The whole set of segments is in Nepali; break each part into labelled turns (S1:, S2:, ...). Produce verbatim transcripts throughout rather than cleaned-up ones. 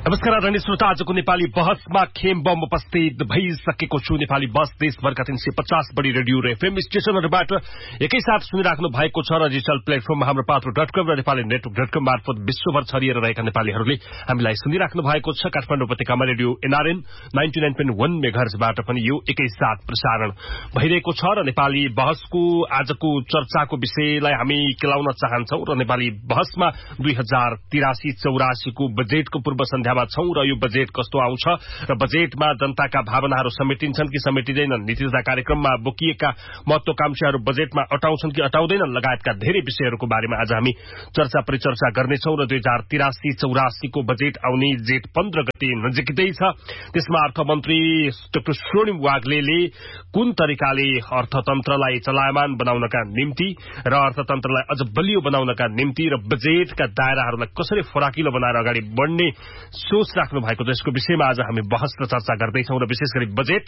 S1: नमस्कार आदरणीय श्रोता, आजको नेपाली बहसमा खेम बम उपस्थित भइसकेको छु। नेपाली बहस देशभरका तीन सय पचास बढी रेडियो र एफएम स्टेशनहरूबाट एकैसाथ सुनिराख्नु भएको छ र डिजिटल प्लेटफर्ममा हाम्रो पात्रो डट कम र नेपाली नेटवर्क डट कम मार्फत विश्वभर छरिएर रहेका नेपालीहरूले हामीलाई सुनिराख्नु भएको छ। काठमाडौँ उपत्यकामा radio NRN ninety nine point वन मेगाहर्जबाट पनि यो एकैसाथ प्रसारण भइरहेको छ र नेपाली बहसको आजको चर्चाको विषयलाई हामी केलाउन चाहन्छौं र नेपाली बहसमा दुई हजार तिरासी चौरासीको बजेटको पूर्व सन्ध्या छौं र यो बजेट कस्तो आउँछ र बजेटमा जनताका भावनाहरू समेटिन्छन् कि समेटिँदैनन्, नीति तथा कार्यक्रममा बोकिएका महत्वाकांक्षाहरू बजेटमा अटाउँछन् कि अटाउँदैनन् लगायतका धेरै विषयहरूको बारेमा आज हामी चर्चा परिचर्चा गर्नेछौं र दुई हजार तिरासी चौरासीको बजेट आउने जेठ पन्ध्र गते नजिकै छ। त्यसमा अर्थमन्त्री डाक्टर स्वर्णिम वाग्लेले कुन तरिकाले अर्थतन्त्रलाई चलायमान बनाउनका निम्ति र अर्थतन्त्रलाई अझ बलियो बनाउनका निम्ति र बजेटका दायराहरूलाई कसरी फराकिलो बनाएर अगाडि बढ्ने सोच राख्नु भएको त्यसको विषयमा आज हामी बहस र चर्चा गर्दैछौं र विशेष गरी बजेट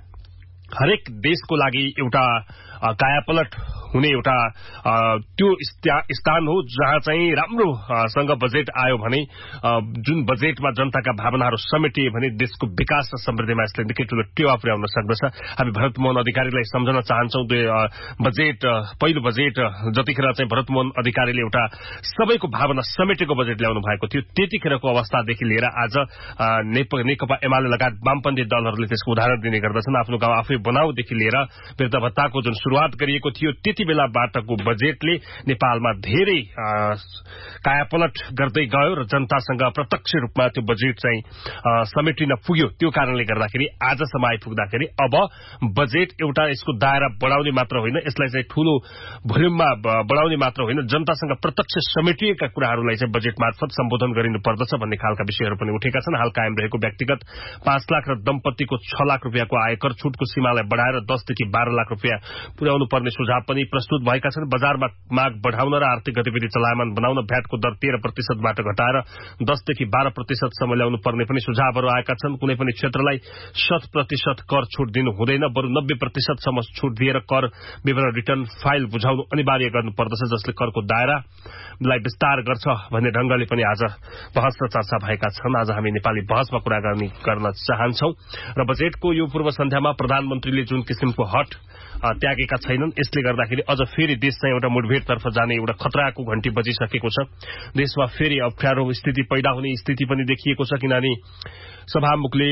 S1: हरेक देशको लागि एउटा कायापलट हुने एउटा त्यो स्थान हो जहाँ चाहिँ राम्रोसँग बजेट आयो भने जुन बजेटमा जनताका भावनाहरू समेटिए भने देशको विकास र समृद्धिमा यसले निकै ठूलो टेवा पुर्याउन सक्दछ। हामी भरतमोहन अधिकारीलाई सम्झन चाहन्छौं। बजेट पहिलो बजेट जतिखेर चाहिँ भरतमोहन अधिकारीले एउटा सबैको भावना समेटेको बजेट ल्याउनु भएको थियो, त्यतिखेरको अवस्थादेखि लिएर आज नेकपा एमाले लगायत वामपन्थी दलहरूले त्यसको उदाहरण दिने गर्दछन्। आफ्नो गाउँ आफै बनाउदेखि लिएर वृद्ध भत्ताको जुन शुरूआत गरिएको थियो त्यति बेलाबाटको बजेटले नेपालमा धेरै कायापलट गर्दै गयो र जनतासँग प्रत्यक्ष रूपमा त्यो बजेट चाहिँ समेटिन पुग्यो। त्यो कारणले गर्दाखेरि आजसम्म आइपुग्दाखेरि अब बजेट एउटा यसको दायरा बढाउने मात्र होइन, यसलाई चाहिँ ठूलो भोल्युममा बढाउने मात्र होइन, जनतासँग प्रत्यक्ष समेटिएका कुराहरूलाई चाहिँ बजेट मार्फत सम्बोधन गरिनु पर्दछ भन्ने खालका विषयहरू पनि उठेका छन्। हाल कायम रहेको व्यक्तिगत पाँच लाख र दम्पतिको छ लाख रुपियाँको आयकर छुटको सीमालाई बढ़ाएर दसदेखि बाह्र लाख रुपियाँ पुर्याउनु पर्ने सुझाव पनि प्रस्तुत भएका छन्। बजारमा माग बढ़ाउन र आर्थिक गतिविधि चलायमान बनाउन भ्याटको दर तेह्र प्रतिशतबाट घटाएर दसदेखि बाह्र प्रतिशतसम्म ल्याउनु पर्ने पनि सुझावहरू आएका छन्। कुनै पनि क्षेत्रलाई शत प्रतिशत कर छुट दिनु हुँदैन, बरु नब्बे प्रतिशतसम्म छुट दिएर कर विवरण रिटर्न फाइल बुझाउनु अनिवार्य गर्नुपर्दछ, जसले करको दायरालाई विस्तार गर्छ भन्ने ढंगले पनि आज बहस र चर्चा भएका छन्। आज हामी नेपाली बहसमा कुराकानी गर्न चाहन्छौं र बजेटको यो पूर्व सन्ध्यामा प्रधानमन्त्रीले जुन किसिमको हट त्यागेका छैनन्, यसले गर्दाखेरि अझ फेरि देश चाहिँ एउटा मुठभेडतर्फ जाने एउटा खतराको घण्टी बजिसकेको छ। देशमा फेरि अप्ठ्यारो स्थिति पैदा हुने स्थिति पनि देखिएको छ, किनभने सभामुखले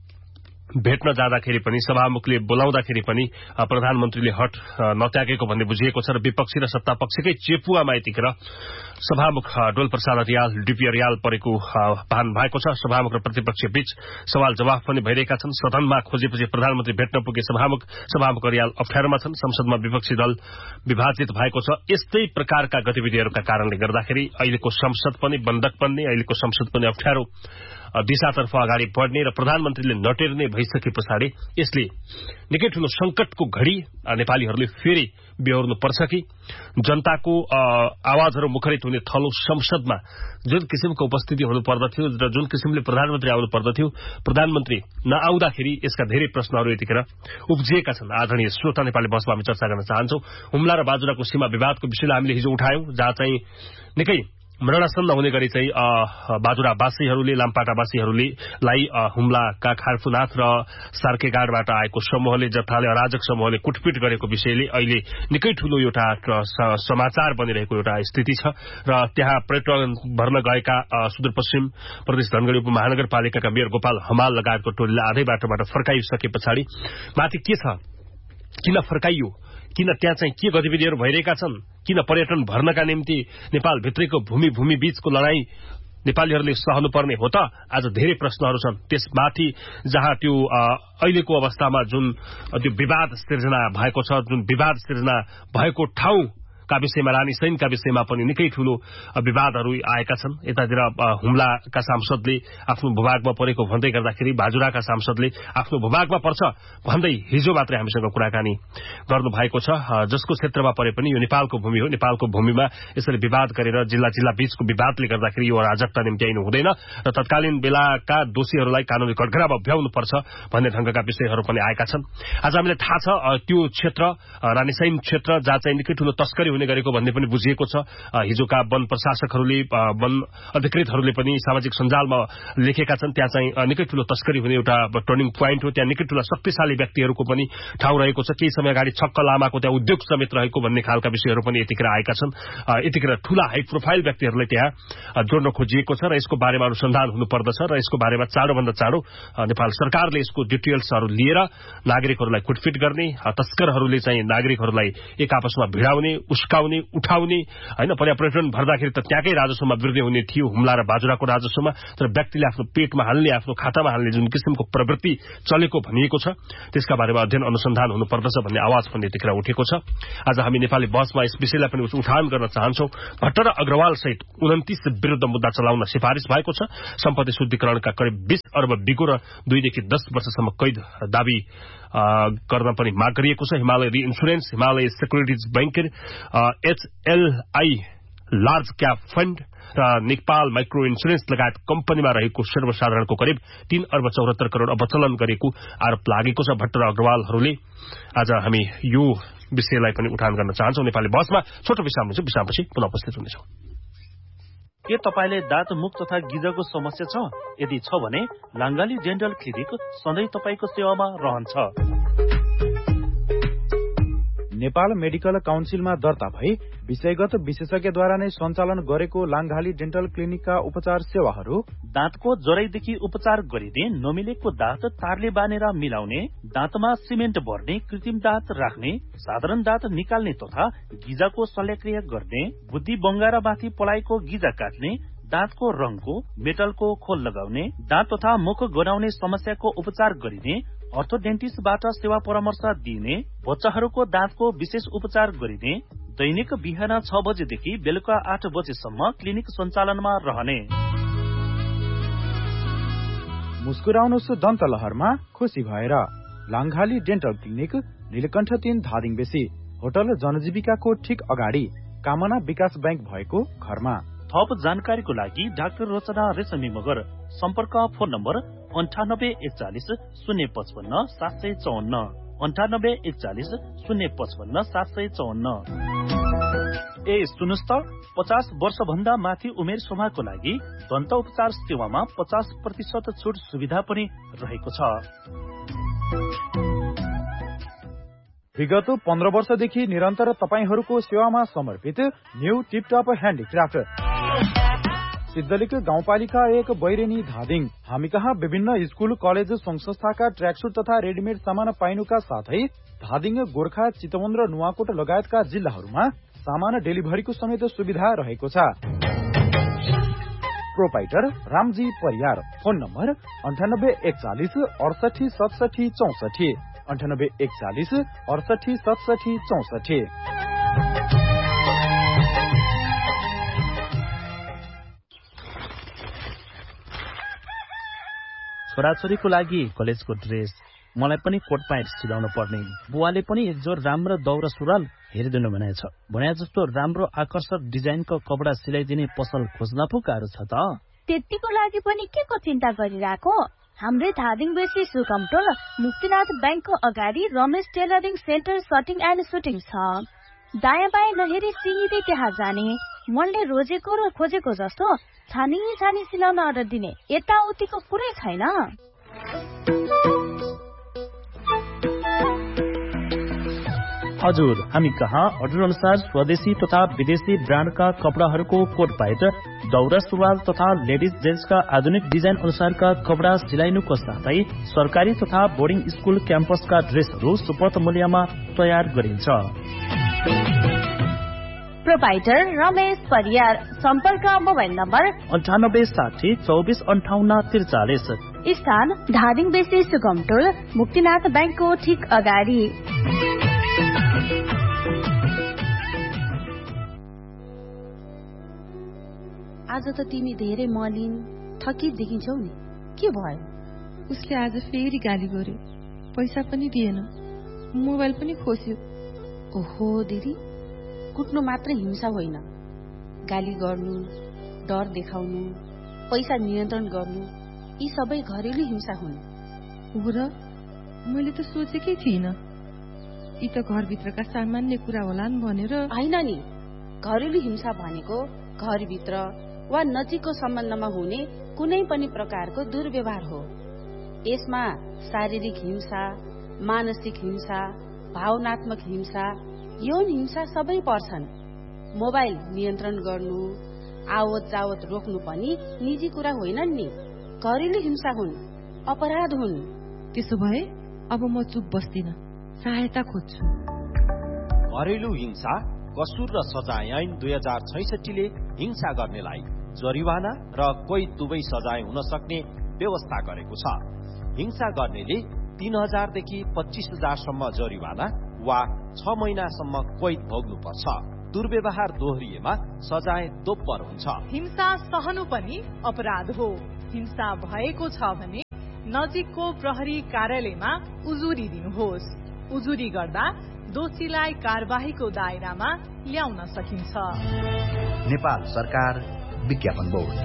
S1: भेट्न जाँदाखेरि पनि सभामुखले बोलाउँदाखेरि पनि प्रधानमन्त्रीले हट नत्यागेको भन्ने बुझिएको छ र विपक्षी र सत्तापक्षकै चेपुवामा यतिखेर सभामुख डोल प्रसाद रियाल डिपी रियाल परेको भान भएको छ। सभामुख र प्रतिपक्ष बीच सवाल जवाफ पनि भइरहेका छन्। सदनमा खोजेपछि प्रधानमन्त्री भेट्न पुगे सभामुख सभामुख रियाल अप्ठ्यारोमा छन्। संसदमा विपक्षी दल विभाजित भएको छ। यस्तै प्रकारका गतिविधिहरूका कारणले गर्दाखेरि अहिलेको संसद पनि बन्दक बन्ने, अहिलेको संसद पनि अप्ठ्यारो दिशातर्फ अगाडि बढ्ने र प्रधानमन्त्रीले नटेर्ने भइसके पछाडि यसले निकै ठूलो संकटको घड़ी नेपालीहरूले फेरि बेहोर्नु पर्छ कि जनताको आवाजहरू मुखरित हुने थलो संसदमा जुन किसिमको उपस्थिति हुनु पर्दथ्यो र जुन किसिमले प्रधानमन्त्री आउनु पर्दथ्यो, प्रधानमन्त्री नआउँदाखेरि यसका धेरै प्रश्नहरू यतिखेर उब्जिएका छन्। आदरणीय श्रोता, नेपाली बहसमा हामी चर्चा गर्न चाहन्छौं। हुम्ला र बाजुराको सीमा विवादको विषयलाई हामीले हिजो उठायौं, जहाँ चाहिँ निकै मरणासन्न हुने गरी चाहिँ बाजुरावासीहरूले लामपाटावासीहरूले लाई हुम्लाका खारफुनाथ र सार्केगाडबाट आएको समूहले जथाले अराजक समूहले कुटपिट गरेको विषयले अहिले निकै ठूलो एउटा समाचार बनिरहेको एउटा स्थिति छ र त्यहाँ पर्यटन भर्न गएका सुदूरपश्चिम प्रदेश धनगढ़ी उपमहानगरपालिकाका मेयर गोपाल हमाल लगायतको टोलीलाई आधै बाटोबाट फर्काइसके पछाडि माथि के छ, किन फर्काइयो, किन त्यहाँ चाहिँ के गतिविधिहरू भइरहेका छन्, किन पर्यटन भर्नका निम्ति नेपाल भित्रैको भूमि भूमि बीचको लडाई नेपालीहरूले सहनुपर्ने हो त? आज धेरै प्रश्नहरू छन्। त्यसमाथि जहाँ त्यो अहिलेको अवस्थामा जुन त्यो विवाद सिर्जना भएको छ, जुन विवाद सिर्जना भएको ठाउँ का विषयमा रानी सैनका विषयमा पनि निकै ठूलो विवादहरू आएका छन्। यतातिर हुम्लाका सांसदले आफ्नो भूभागमा परेको भन्दै गर्दाखेरि बाजुराका सांसदले आफ्नो भूभागमा पर्छ भन्दै हिजो मात्रै हामीसँग कुराकानी गर्नु भएको छ। जसको क्षेत्रमा परे पनि यो नेपालको भूमि हो, नेपालको भूमिमा यसरी विवाद गरेर जिल्ला जिल्ला बीचको विवादले गर्दाखेरि यो अराजकता निम्त्याइनु हुँदैन र तत्कालीन बेलाका दोषीहरूलाई कानूनी कठघरामा भ्याउनु पर्छ भन्ने ढंगका विषयहरू पनि आएका छन्। आज हामीलाई थाहा छ त्यो क्षेत्र रानीसैन क्षेत्र जहाँ चाहिँ निकै ठूलो तस्करी हुने गरेको भन्ने पनि बुझिएको छ। हिजोका वन प्रशासकहरूले वन अधिकृतहरूले पनि सामाजिक सञ्जालमा लेखेका छन् त्यहाँ चाहिँ निकै ठूलो तस्करी हुने एउटा टर्निङ पोइन्ट हो, त्यहाँ निकै ठूला शक्तिशाली व्यक्तिहरूको पनि ठाउँ रहेको छ। केही समय अगाडि छक्क लामाको त्यहाँ उद्योग समेत रहेको भन्ने खालका विषयहरू पनि यतिखेर आएका छन्। यतिखेर ठूला हाई प्रोफाइल व्यक्तिहरूलाई त्यहाँ जोड्न खोजिएको छ र यसको बारेमा अनुसन्धान हुनुपर्दछ र यसको बारेमा चाँडोभन्दा चाँडो नेपाल सरकारले यसको डिटेल्सहरू लिएर नागरिकहरूलाई कुटपिट गर्ने, तस्करहरूले चाहिँ नागरिकहरूलाई एक आपसमा भिडाउने, उस्काउने, उठाउने हैन। पर्यावरण भर्दाखेरि त त्यहाँकै राजस्वमा वृद्धि हुने थियो, हुम्ला र बाजुराको राजस्वमा, तर व्यक्तिले आफ्नो पेटमा हाल्ने, आफ्नो खातामा हाल्ने जुन किसिमको प्रवृत्ति चलेको भनिएको छ त्यसका बारेमा अध्ययन अनुसन्धान हुनुपर्दछ भन्ने आवाज पनि यतिखेर उठेको छ। आज हामी नेपाली बहसमा यस विषयलाई पनि उठान गर्न चाहन्छौं। भट्ट र अग्रवाल सहित उन्तिस विरुद्ध मुद्दा चलाउन सिफारिस भएको छ। सम्पत्ति शुद्धिकरणका करिब बीस अर्ब बिगो र दुईदेखि दस वर्षसम्म कैद दावी गर्न पनि माग गरिएको छ। Himalaya reinsurance, Himalaya securities bank, एचएलआई large cap fund र नेपाल माइक्रो इन्सुरेन्स लगायत कम्पनीमा रहेको सर्वसाधारणको करिब तीन अर्ब चौहत्तर करोड़ अवचलन गरेको आरोप लागेको छ। भट्ट र अग्रवालहरूले आज हामी यो विषयलाई पनि उठान गर्न चाहन्छौं। नेपाली बहसमा छोटो विश्राम हुन्छ, विश्रामपछि पुनः उपस्थित हुनेछौं।
S2: के तपाईले दाँत मुख तथा गिजको समस्या छ? यदि छ भने लाङ्गाली डेन्टल क्लिनिक सधैँ तपाईको सेवामा रहन्छ।
S3: नेपाल मेडिकल काउन्सिलमा दर्ता भई विषयगत विशेषज्ञद्वारा नै सञ्चालन गरेको लाङ्गाली डेन्टल क्लिनिकका उपचार सेवाहरू
S2: दाँतको जराईदेखि उपचार गरिने, नमिलेको दाँत तारले बानेर मिलाउने, दाँतमा सिमेन्ट भर्ने, कृत्रिम दाँत राख्ने, साधारण दाँत निकाल्ने तथा गिजाको शल्यक्रिया गर्ने, बुद्धि बङ्गारामाथि पलाएको गिजा काट्ने, दाँतको रङको, मेटलको खोल लगाउने, दाँत तथा मुख गनाउने समस्याको उपचार गरिने, अर्थोडेन्टिस्टबाट सेवा परामर्श दिइने, बच्चाहरूको दाँतको विशेष उपचार गरिने, दैनिक बिहान छ बजेदेखि बेलुका आठ बजेसम्म क्लिनिक सञ्चालनमा रहने।
S3: मुस्कुराउनुस् दन्त लहरमा खुसी भएर लाङ्गाली डेन्टल क्लिनिक, नीलकण्ठ तीन धादिङ बेसी, होटल जनजीविकाको ठिक अगाडि, कामना विकास बैंक भएको घरमा।
S2: थप जानकारीको लागि डाक्टर रचना रेशमी मगर, सम्पर्क फोन नम्बर अन्ठानब्बे एकचालिस शून्य पचपन्न सात सय चौन्न, अन्ठानब्बे एकचालिस शून्य पचपन्न सात सय चौन्न। ए सुन्नुहोस् त, पचास वर्ष भन्दा माथि उमेर समूहको लागि दन्त उपचार सेवामा पचास प्रतिशत छुट सुविधा पनि रहेको छ।
S3: विगत पन्ध्र वर्षदेखि निरन्तर तपाईहरूको सेवामा समर्पित न्यू टिपटप ह्यान्डिक्राफ्ट सिद्धलिक गाउँपालिका एक बैरेनी धादिङ। हामी कहाँ विभिन्न स्कूल, कलेज, संघ संस्थाका ट्र्याकसुट तथा रेडिमेड सामान पाइनुका साथै धादिङ, गोर्खा, चितवन र नुवाकोट लगायतका जिल्लाहरूमा सामान डेलिभरीको समेत सुविधा रहेको छ। Proprietor Ramji Pariyar, phone number अन्ठानब्बे एकचालिस अडसठी सतसठी चौसठी, अन्ठानब्बे एकचालिस अडसठी सतसठी चौसठी।
S2: छोराछोरीको लागि कलेजको ड्रेस, मलाई पनि कोट प्यान्ट सिलाउनु पर्ने, बुवाले पनि एक जोर राम्रो दौरा सुरुवाल हेरिदिनु भनेछ। भने जस्तो राम्रो आकर्षक डिजाइनको कपडा सिलाइदिने पसल खोज्न पो गाह्रो छ त।
S4: त्यतिको लागि पनि के को चिन्ता गरिरहेको? हाम्रै धादिङ बेसी सुकमटोल मुक्तिनाथ बैंकको अगाडि Ramesh tailoring centre सटिङ and shooting छ। दायाँ बायाँ नहेरी सिधै त्यहाँ जाने, मनले रोजेको र खोजेको जस्तो छानी छानी सिलाउन अर्डर दिने, यताउतिको कुरै छैन।
S2: हजुर, हामी कहाँ अर्डर अनुसार स्वदेशी तथा विदेशी ब्रान्डका कपडाहरूको कोट प्यान्ट, दौरा सुरुवाल तथा लेडिज जेन्ट्सका आधुनिक डिजाइन अनुसारका कपडा सिलाइनुको साथै सरकारी तथा बोर्डिङ स्कुल क्याम्पसका ड्रेसहरू सुपथ मूल्यमा तयार गरिन्छ।
S4: प्रोपाइटर रमेश परियार, सम्पर्क मोबाइल नम्बर
S2: अन्ठानब्बे साठी चौबिस अन्ठाउन्न त्रिचालिस,
S4: स्थान धादिङ बेसी सुगमटोल मुक्तिनाथ बैंकको ठिक अगाडि।
S5: आज त तिमी धेरै मलिन थकित देखिन्छौ नि, के भयो?
S6: उसले आज फेरि गाली गर्यो, पैसा पनि दिएन, मोबाइल पनि खोस्यो।
S5: ओहो दिदी, कुट्नु मात्रै हिंसा होइन, गाली गर्नु, डर देखाउनु, पैसा नियन्त्रण गर्नु, यी सबै घरेलु हिंसा हुन्।
S6: हो र, मैले त सोचेकै थिइनँ। यी त घरभित्रका सामान्य कुरा होलान् भनेर।
S5: होइन नि, घरेलु हिंसा भनेको घरभित्र वा नजिकको सम्बन्धमा हुने कुनै पनि प्रकारको दुर्व्यवहार हो। यसमा शारीरिक हिंसा, मानसिक हिंसा, भावनात्मक हिंसा, यौन हिंसा सबै पर्छन्। मोबाइल नियन्त्रण गर्नु, आवत जावत रोक्नु पनि निजी कुरा होइनन् नि, घरेलु हिंसा हुन्, अपराध हुन्।
S6: त्यसो भए अब म चुप बस्दिन, सहायता खोज्छु।
S7: घरेलु हिंसा कसुर र सजाय ऐन दुई हजार छैसठीले हिंसा गर्नेलाई जरिवाना र कोही दुवै सजाय हुन सक्ने व्यवस्था गरेको छ। हिंसा गर्नेले तीन हजारदेखि पच्चीस हजारसम्म जरिवाना वा छ महिनासम्म कैद भोग्नुपर्छ। दुर्व्यवहार दोहोरिएमा सजाय दोब्बर हुन्छ।
S8: हिंसा सहनु पनि अपराध हो। हिंसा भएको छ भने नजिकको प्रहरी कार्यालयमा उजुरी दिनुहोस्। उजुरी गर्दा दोषीलाई कारबाहीको दायरामा ल्याउन सकिन्छ।
S9: नेपाल सरकार, विज्ञापन बोर्ड।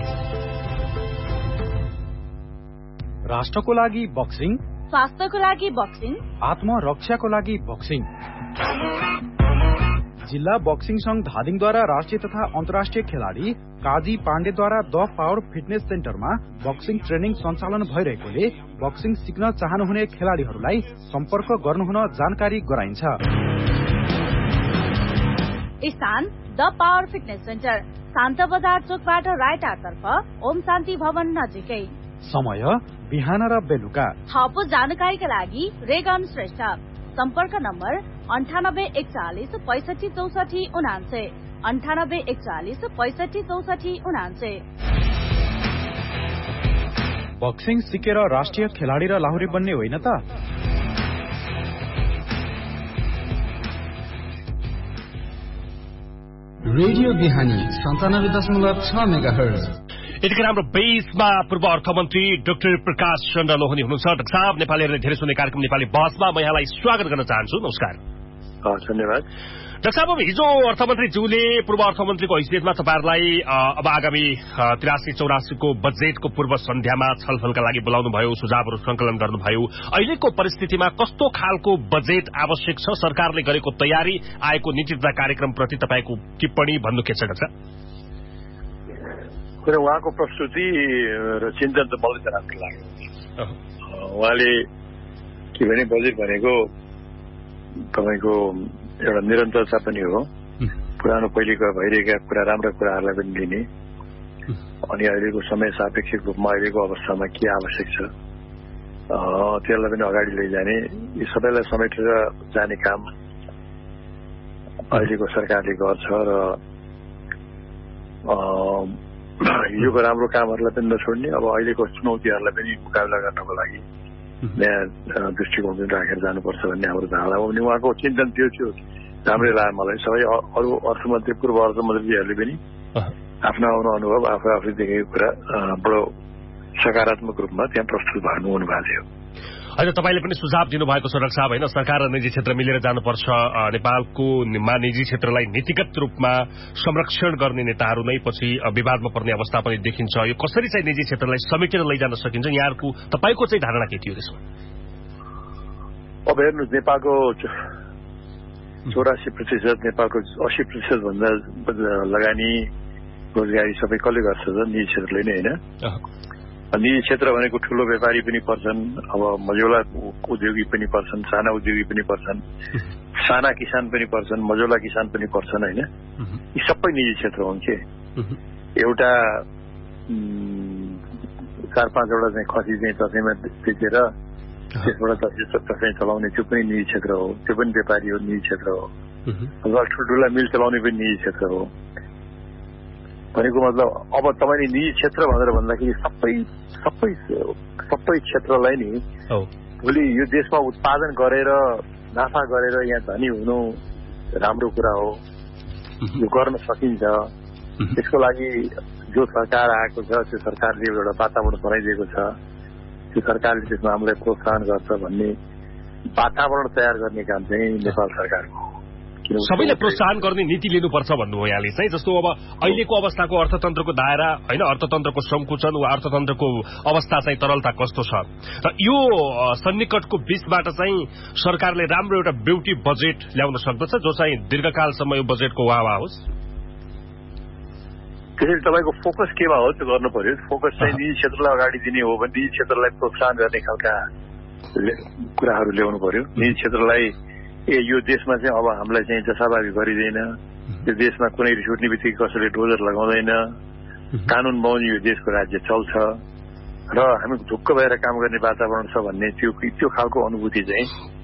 S3: राष्ट्रको लागि बक्सिङ,
S4: स्वास्थ्यको लागि बक्सिङ,
S3: आत्मरक्षाको लागि बक्सिङ। जिल्ला बक्सिङ संघ धादिङद्वारा राष्ट्रिय तथा अन्तर्राष्ट्रिय खेलाडी काजी पाण्डेद्वारा द पावर फिटनेस सेन्टरमा बक्सिङ ट्रेनिङ सञ्चालन भइरहेकोले बक्सिङ सिक्न चाहनुहुने खेलाडीहरूलाई सम्पर्क गर्नुहुन जानकारी गराइन्छ।
S4: स्थान द पावर फिटनेस सेन्टर, शान्त बजार चोकबाट राइटातर्फ, ओम शान्ति भवन नजिकै।
S3: समय बिहान र बेलुका।
S4: थप जानकारीका लागि रेगन श्रेष्ठ। सम्पर्क नम्बर अन्ठानब्बे एकचालिस पैसठी चौसठी उनान्से अन्ठानब्बे एकचालिस पैसठी चौसठी उनान्से।
S3: बक्सिङ सिकेर राष्ट्रिय खेलाडी र लाहुरे बन्ने होइन त?
S10: रेडियो बिहानी सन्तानब्बे दशमलव छ मेगा हर्ज।
S1: यतिखेर हाम्रो बेसमा पूर्व अर्थमन्त्री डाक्टर प्रकाश चन्द्र लोहनी हुनुहुन्छ। डाक्टर साहब, नेपालीहरूले धेरै सुन्ने कार्यक्रम नेपाली बहसमा म यहाँलाई स्वागत गर्न चाहन्छु। नमस्कार।
S11: धन्यवाद।
S1: डाक्टर साहब, अब हिजो अर्थमन्त्रीज्यूले पूर्व अर्थमन्त्रीको हैसियतमा तपाईँहरूलाई अब आगामी तिरासी चौरासीको बजेटको पूर्व सन्ध्यामा छलफलका लागि बोलाउनु भयो, सुझावहरू संकलन गर्नुभयो। अहिलेको परिस्थितिमा कस्तो खालको बजेट आवश्यक छ? सरकारले गरेको तयारी, आएको नीति तथा कार्यक्रमप्रति तपाईँको टिप्पणी भन्नु के छ डाक्टर?
S11: उहाँको प्रस्तुति र चिन्तन त मलाई चाहिँ राम्रो लाग्यो। उहाँले के भने बजेट भनेको तपाईँको एउटा निरन्तरता पनि हो। पुरानो पहिलेको भइरहेका कुरा, राम्रा कुराहरूलाई पनि लिने, अनि अहिलेको समय सापेक्षिक रूपमा अहिलेको अवस्थामा के आवश्यक छ त्यसलाई पनि अगाडि लैजाने, यी सबैलाई समेटेर जाने काम अहिलेको सरकारले गर्छ र हिजोको राम्रो कामहरूलाई पनि नछोड्ने, अब अहिलेको चुनौतीहरूलाई पनि मुकाबला गर्नको लागि नयाँ दृष्टिकोण पनि राखेर जानुपर्छ भन्ने हाम्रो धारणा हो। भने उहाँको चिन्तन त्यो थियो, राम्रै लाग्यो मलाई। सबै अरू अर्थमन्त्री, पूर्व अर्थमन्त्रीहरूले पनि आफ्नो आफ्नो अनुभव, आफू आफूले देखेको कुरा बडो सकारात्मक रूपमा त्यहाँ प्रस्तुत गर्नु हुनुभएको थियो।
S1: होइन, तपाईँले पनि सुझाव दिनुभएको छ डाक्टर साहब, होइन? सरकार र निजी क्षेत्र मिलेर जानुपर्छ। नेपालको निजी क्षेत्रलाई नीतिगत रूपमा संरक्षण गर्ने नेताहरू नै पछि विवादमा पर्ने अवस्था पनि देखिन्छ। यो कसरी चाहिँ निजी क्षेत्रलाई समेटेर लैजान सकिन्छ? यहाँहरूको तपाईँको चाहिँ धारणा के थियो त्यसमा?
S11: अब हेर्नुहोस्, नेपालको चौरासी प्रतिशत नेपालको अस्सी प्रतिशत भन्दा लगानी रोजगारी सबै कसले गर्छ त? निजी क्षेत्रले नै, होइन? निजी क्षेत्र भनेको ठूलो व्यापारी पनि पर्छन्, अब मझौला उद्योगी पनि पर्छन्, साना उद्योगी पनि पर्छन्, साना किसान पनि पर्छन्, मझौला किसान पनि पर्छन्, होइन? यी सबै निजी क्षेत्र हुन् के। एउटा चार पाँचवटा चाहिँ खसी चाहिँ दसैँमा बेचेर त्यसबाट दसैँ दसैँ चलाउने त्यो पनि निजी क्षेत्र हो, त्यो पनि व्यापारी हो, निजी क्षेत्र हो। ठुल्ठुला मिल चलाउने पनि निजी क्षेत्र हो। भनेको मतलब अब तपाईँले निजी क्षेत्र भनेर भन्दाखेरि सबै सबै सबै क्षेत्रलाई नि भोलि यो देशमा उत्पादन गरेर नाफा गरेर यहाँ धनी हुनु राम्रो कुरा हो, यो गर्न सकिन्छ। त्यसको लागि जो सरकार आएको छ त्यो सरकारले एउटा वातावरण बनाइदिएको छ, त्यो सरकारले त्यसमा हामीलाई प्रोत्साहन गर्छ भन्ने वातावरण तयार गर्ने काम चाहिँ नेपाल सरकारको हो।
S1: सबैलाई प्रोत्साहन गर्ने नीति लिनुपर्छ भन्नुभयो यहाँले चाहिँ। जस्तो अब अहिलेको अवस्थाको अर्थतन्त्रको दायरा होइन, अर्थतन्त्रको संकुचन वा अर्थतन्त्रको अवस्था चाहिँ तरलता कस्तो छ र यो सन्निकटको बीचबाट चाहिँ सरकारले राम्रो एउटा ब्युटी बजेट ल्याउन सक्दछ जो चाहिँ दीर्घकालसम्म यो बजेटको वाहवा होस्।
S11: त्यसैले तपाईँको फोकस केमा हो त्यो गर्नु पर्यो। फोकस चाहिँ निजी क्षेत्रलाई अगाडि दिने हो भने निजी क्षेत्रलाई प्रोत्साहन गर्ने खालका कुराहरू ल्याउनु पर्यो। निजी क्षेत्रलाई ए यो देशमा चाहिँ अब हामीलाई चाहिँ जसाभावी गरिँदैन, यो देशमा कुनै रिस उठ्ने बित्तिकै कसैले डोजर लगाउँदैन, कानून बमोजिम यो देशको राज्य चल्छ र हामी ढुक्क भएर काम गर्ने वातावरण छ भन्ने त्यो त्यो खालको अनुभूति चाहिँ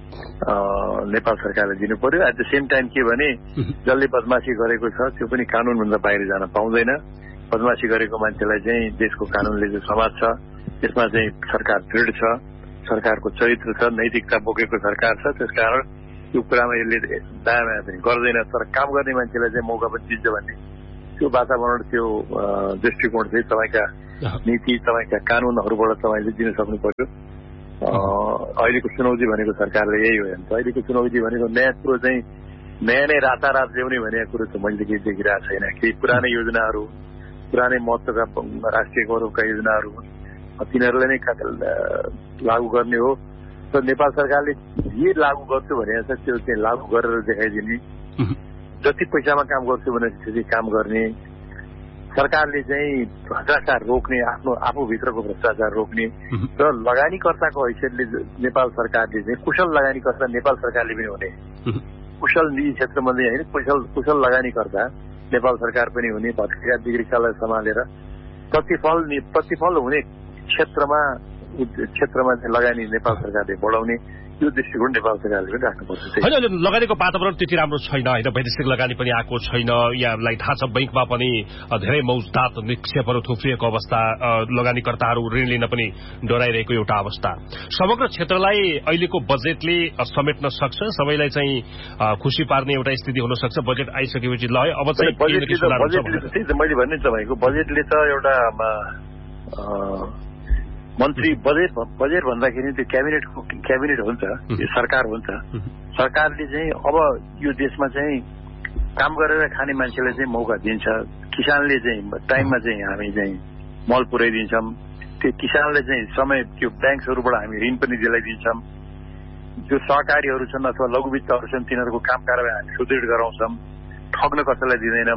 S11: नेपाल सरकारले दिनु पर्यो। एट द सेम टाइम के भने जसले बदमासी गरेको छ त्यो पनि कानूनभन्दा बाहिर जान पाउँदैन। बदमासी गरेको मान्छेलाई चाहिँ देशको कानूनले जो समाज छ त्यसमा चाहिँ सरकार दृढ छ, सरकारको चरित्र छ, नैतिकता बोकेको सरकार छ। त्यसकारण त्यो कुरामा यसले दायाँ पनि गर्दैन, तर काम गर्ने मान्छेलाई चाहिँ मौका पनि दिन्छ भन्ने त्यो वातावरण, त्यो दृष्टिकोण चाहिँ तपाईँका नीति तपाईँका कानूनहरूबाट तपाईँले दिन सक्नु पर्यो। अहिलेको चुनौती भनेको सरकारले यही हो भने अहिलेको चुनौती भनेको नयाँ कुरो चाहिँ नयाँ नै रातारात ल्याउने भनेको कुरो चाहिँ मैले केही देखिरहेको छैन। केही पुरानै योजनाहरू, पुरानै महत्त्वका राष्ट्रिय गौरवका योजनाहरू तिनीहरूलाई नै लागू गर्ने हो। तर नेपाल सरकारले जे लागू गर्छु भनेको छ त्यो चाहिँ लागू गरेर देखाइदिने, जति पैसामा काम गर्छु भने त्यति काम गर्ने, सरकारले चाहिँ भ्रष्टाचार रोक्ने, आफ्नो आफूभित्रको भ्रष्टाचार रोक्ने र लगानीकर्ताको हैसियतले नेपाल सरकारले चाहिँ कुशल लगानीकर्ता नेपाल सरकारले पनि हुने, कुशल निजी क्षेत्रमा चाहिँ होइन कुशल कुशल लगानीकर्ता नेपाल सरकार पनि हुने, भत्केका बिग्रेकालाई सम्हालेर प्रतिफल प्रतिफल हुने क्षेत्रमा क्षेत्रमा चाहिँ लगानी नेपाल सरकारले बढाउने त्यो दृष्टिकोण नेपाल सरकारले पनि राख्नुपर्छ।
S1: होइन, अहिले लगानीको वातावरण त्यति राम्रो छैन होइन, वैदेशिक लगानी पनि आएको छैन। यहाँलाई थाहा छ बैंकमा पनि धेरै मौजदात निक्षेपहरू थुप्रिएको अवस्था, लगानीकर्ताहरू ऋण लिन पनि डराइरहेको एउटा अवस्था। समग्र क्षेत्रलाई अहिलेको बजेटले समेट्न सक्छ, सबैलाई चाहिँ खुसी पार्ने एउटा स्थिति हुन सक्छ। बजेट आइसकेपछि ल अब चाहिँ
S11: मैले भन्ने तपाईँको बजेटले त एउटा मन्त्री बजेट बजेट भन्दाखेरि त्यो क्याबिनेटको क्याबिनेट हुन्छ, यो सरकार हुन्छ। सरकारले चाहिँ अब यो देशमा चाहिँ काम गरेर खाने मान्छेलाई चाहिँ मौका दिन्छ। किसानले चाहिँ टाइममा चाहिँ हामी चाहिँ मल पुर्याइदिन्छौँ, त्यो किसानले चाहिँ समय त्यो ब्याङ्कहरूबाट हामी ऋण पनि दिलाइदिन्छौँ। जो सहकारीहरू छन् अथवा लघुवित्तहरू छन् तिनीहरूको काम कारबाही हामी सुदृढ गराउँछौँ, ठग्न कसैलाई दिँदैनौँ।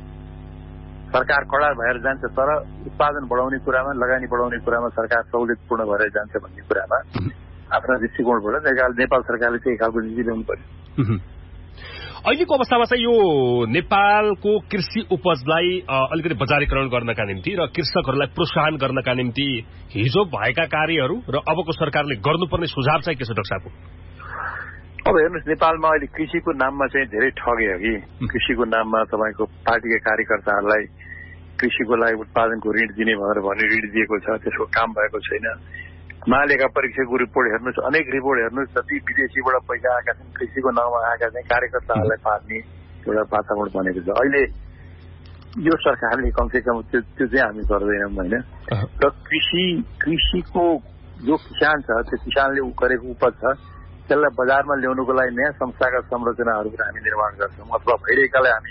S11: सरकार कडा भएर जान्छ तर उत्पादन बढाउने कुरामा, लगानी बढाउने कुरामा सरकार सहुलियतपूर्ण भएर जान्छ भन्ने कुरामा आफ्ना दृष्टिकोणबाट नेपाल सरकारले चाहिँ खालको नीति ल्याउनु पर्यो।
S1: अहिलेको अवस्थामा चाहिँ यो नेपालको कृषि उपजलाई अलिकति बजारीकरण गर्नका निम्ति र कृषकहरूलाई प्रोत्साहन गर्नका निम्ति हिजो भएका कार्यहरू र अबको सरकारले गर्नुपर्ने सुझाव चाहिँ के छ डाक्टर साहब?
S11: अब हेर्नुहोस्, नेपालमा अहिले कृषिको नाममा चाहिँ धेरै ठग्यो कि कृषिको नाममा तपाईँको पार्टीका कार्यकर्ताहरूलाई कृषिको लागि उत्पादनको ऋण दिने भनेर भन्ने ऋण दिएको छ, त्यसको काम भएको छैन। महालेखा परीक्षाको रिपोर्ट हेर्नुहोस्, अनेक रिपोर्ट हेर्नुहोस्, जति विदेशीबाट पैसा आएका छन् कृषिको नाममा आएका चाहिँ कार्यकर्ताहरूलाई पार्ने एउटा वातावरण बनेको छ। अहिले यो सरकारले कमसेकम त्यो त्यो चाहिँ हामी गर्दैनौँ होइन। र कृषि कृषिको जो किसान छ त्यो किसानले गरेको उपज छ त्यसलाई बजारमा ल्याउनुको लागि नयाँ संस्थागत संरचनाहरू हामी निर्माण गर्छौँ अथवा भइरहेकालाई हामी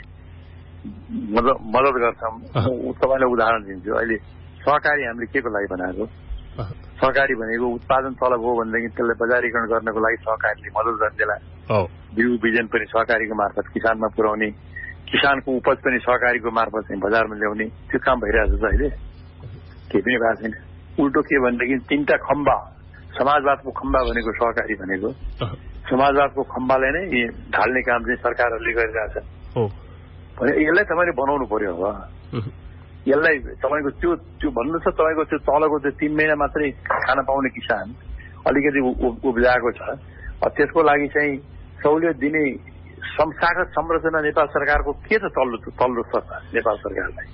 S11: मद्दत गर्छौँ। तपाईँलाई उदाहरण दिन्छु, अहिले सहकारी हामीले के को लागि बनाएको? सहकारी भनेको उत्पादन तलब हो भनेदेखि त्यसलाई बजारीकरण गर्नको लागि सहकारीले मद्दत गर्नेलाई बिउ बिजन पनि सहकारीको मार्फत किसानमा पुर्याउने, किसानको उपज पनि सहकारीको मार्फत चाहिँ बजारमा ल्याउने, त्यो काम भइरहेको छ। अहिले केही पनि भएको छैन। उल्टो के भनेदेखि तीनटा खम्बा, समाजवादको खम्बा भनेको सहकारी भनेको, समाजवादको खम्बालाई नै ढाल्ने काम चाहिँ सरकारहरूले गरिरहेछ भने यसलाई तपाईँले बनाउनु पर्यो। अब यसलाई तपाईँको त्यो त्यो भन्नु छ तपाईँको त्यो तलको त्यो तीन महिना मात्रै खान पाउने किसान अलिकति उब्जाएको छ, त्यसको लागि चाहिँ सहुलियत दिने संस्थागत संरचना नेपाल सरकारको के त तल्लो तल्लो छ नेपाल सरकारलाई?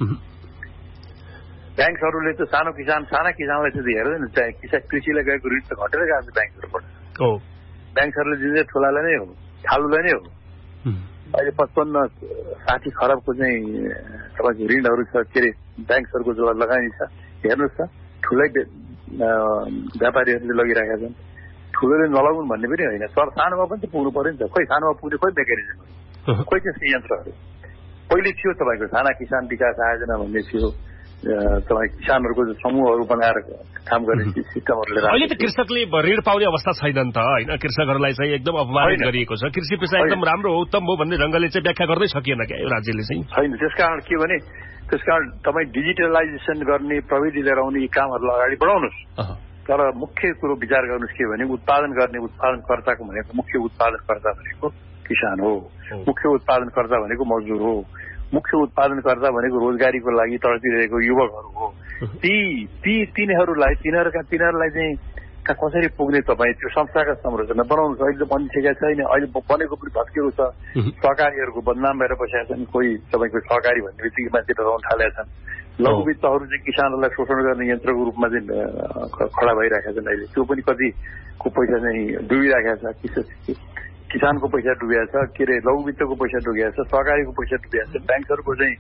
S11: ब्याङ्कहरूले त सानो किसान साना किसानलाई चाहिँ हेर्दैन, चाहे किसान कृषिलाई गएको ऋण त घटेर गएको छ ब्याङ्कहरूबाट। ब्याङ्कहरूले दिँदै ठुलालाई नै हो, ठालुलाई नै हो। अहिले पचपन्न साठी खरबको चाहिँ तपाईँको ऋणहरू छ, के अरे ब्याङ्कहरूको जो लगानी छ हेर्नुहोस् त, ठुलै व्यापारीहरूले लगिरहेका छन्। ठुलोले नलगाउनु भन्ने पनि होइन, तर सानोमा पनि त पुग्नु पर्यो नि त। खोइ सानोमा पुग्ने खोइ मेकानिजम कोही चाहिँ संयन्त्रहरू पहिले थियो तपाईँको साना किसान विकास आयोजना भन्ने थियो तपाईँ किसानहरूको समूहहरू बनाएर काम गर्ने सिस्टमहरूले
S1: अहिले त कृषकले ऋण पाउने अवस्था छैन नि त होइन कृषकहरूलाई चाहिँ एकदम अपमानित गरिएको छ कृषि पेसा एकदम राम्रो हो उत्तम हो भन्ने ढङ्गले चाहिँ व्याख्या गर्दै सकिएन क्या यो राज्यले चाहिँ
S11: छैन त्यसकारण के भने त्यसकारण तपाईँ डिजिटलाइजेसन गर्ने प्रविधि लिएर आउने यी कामहरूलाई अगाडि बढाउनुहोस् तर मुख्य कुरो विचार गर्नुहोस् के भने उत्पादन गर्ने उत्पादनकर्ताको भनेको मुख्य उत्पादनकर्ता भनेको किसान हो मुख्य उत्पादनकर्ता भनेको मजदुर हो मुख्य उत्पादनकर्ता भनेको रोजगारीको लागि तडपिरहेको युवकहरू हो ती ती तिनीहरूलाई तिनीहरूका तिनीहरूलाई चाहिँ कसरी पुग्ने तपाईँ त्यो संस्थागत संरचना बनाउनुहोस् अहिले त बनिसकेका छैन अहिले बनेको पनि भत्किएको छ सहकारीहरूको बदनाम भएर बसेका छन् कोही तपाईँको सहकारी भन्ने बित्तिकै मान्छे डराउन थालेका छन् लघुवित्तहरू चाहिँ किसानहरूलाई शोषण गर्ने यन्त्रको रूपमा चाहिँ खडा भइरहेका छन् अहिले त्यो पनि कतिको पैसा चाहिँ डुबिरहेका छ किसानको पैसा डुबिया छ के अरे लघुवित्तको पैसा डुबिया छ सहकारीको पैसा डुबिया छ ब्याङ्कहरूको चाहिँ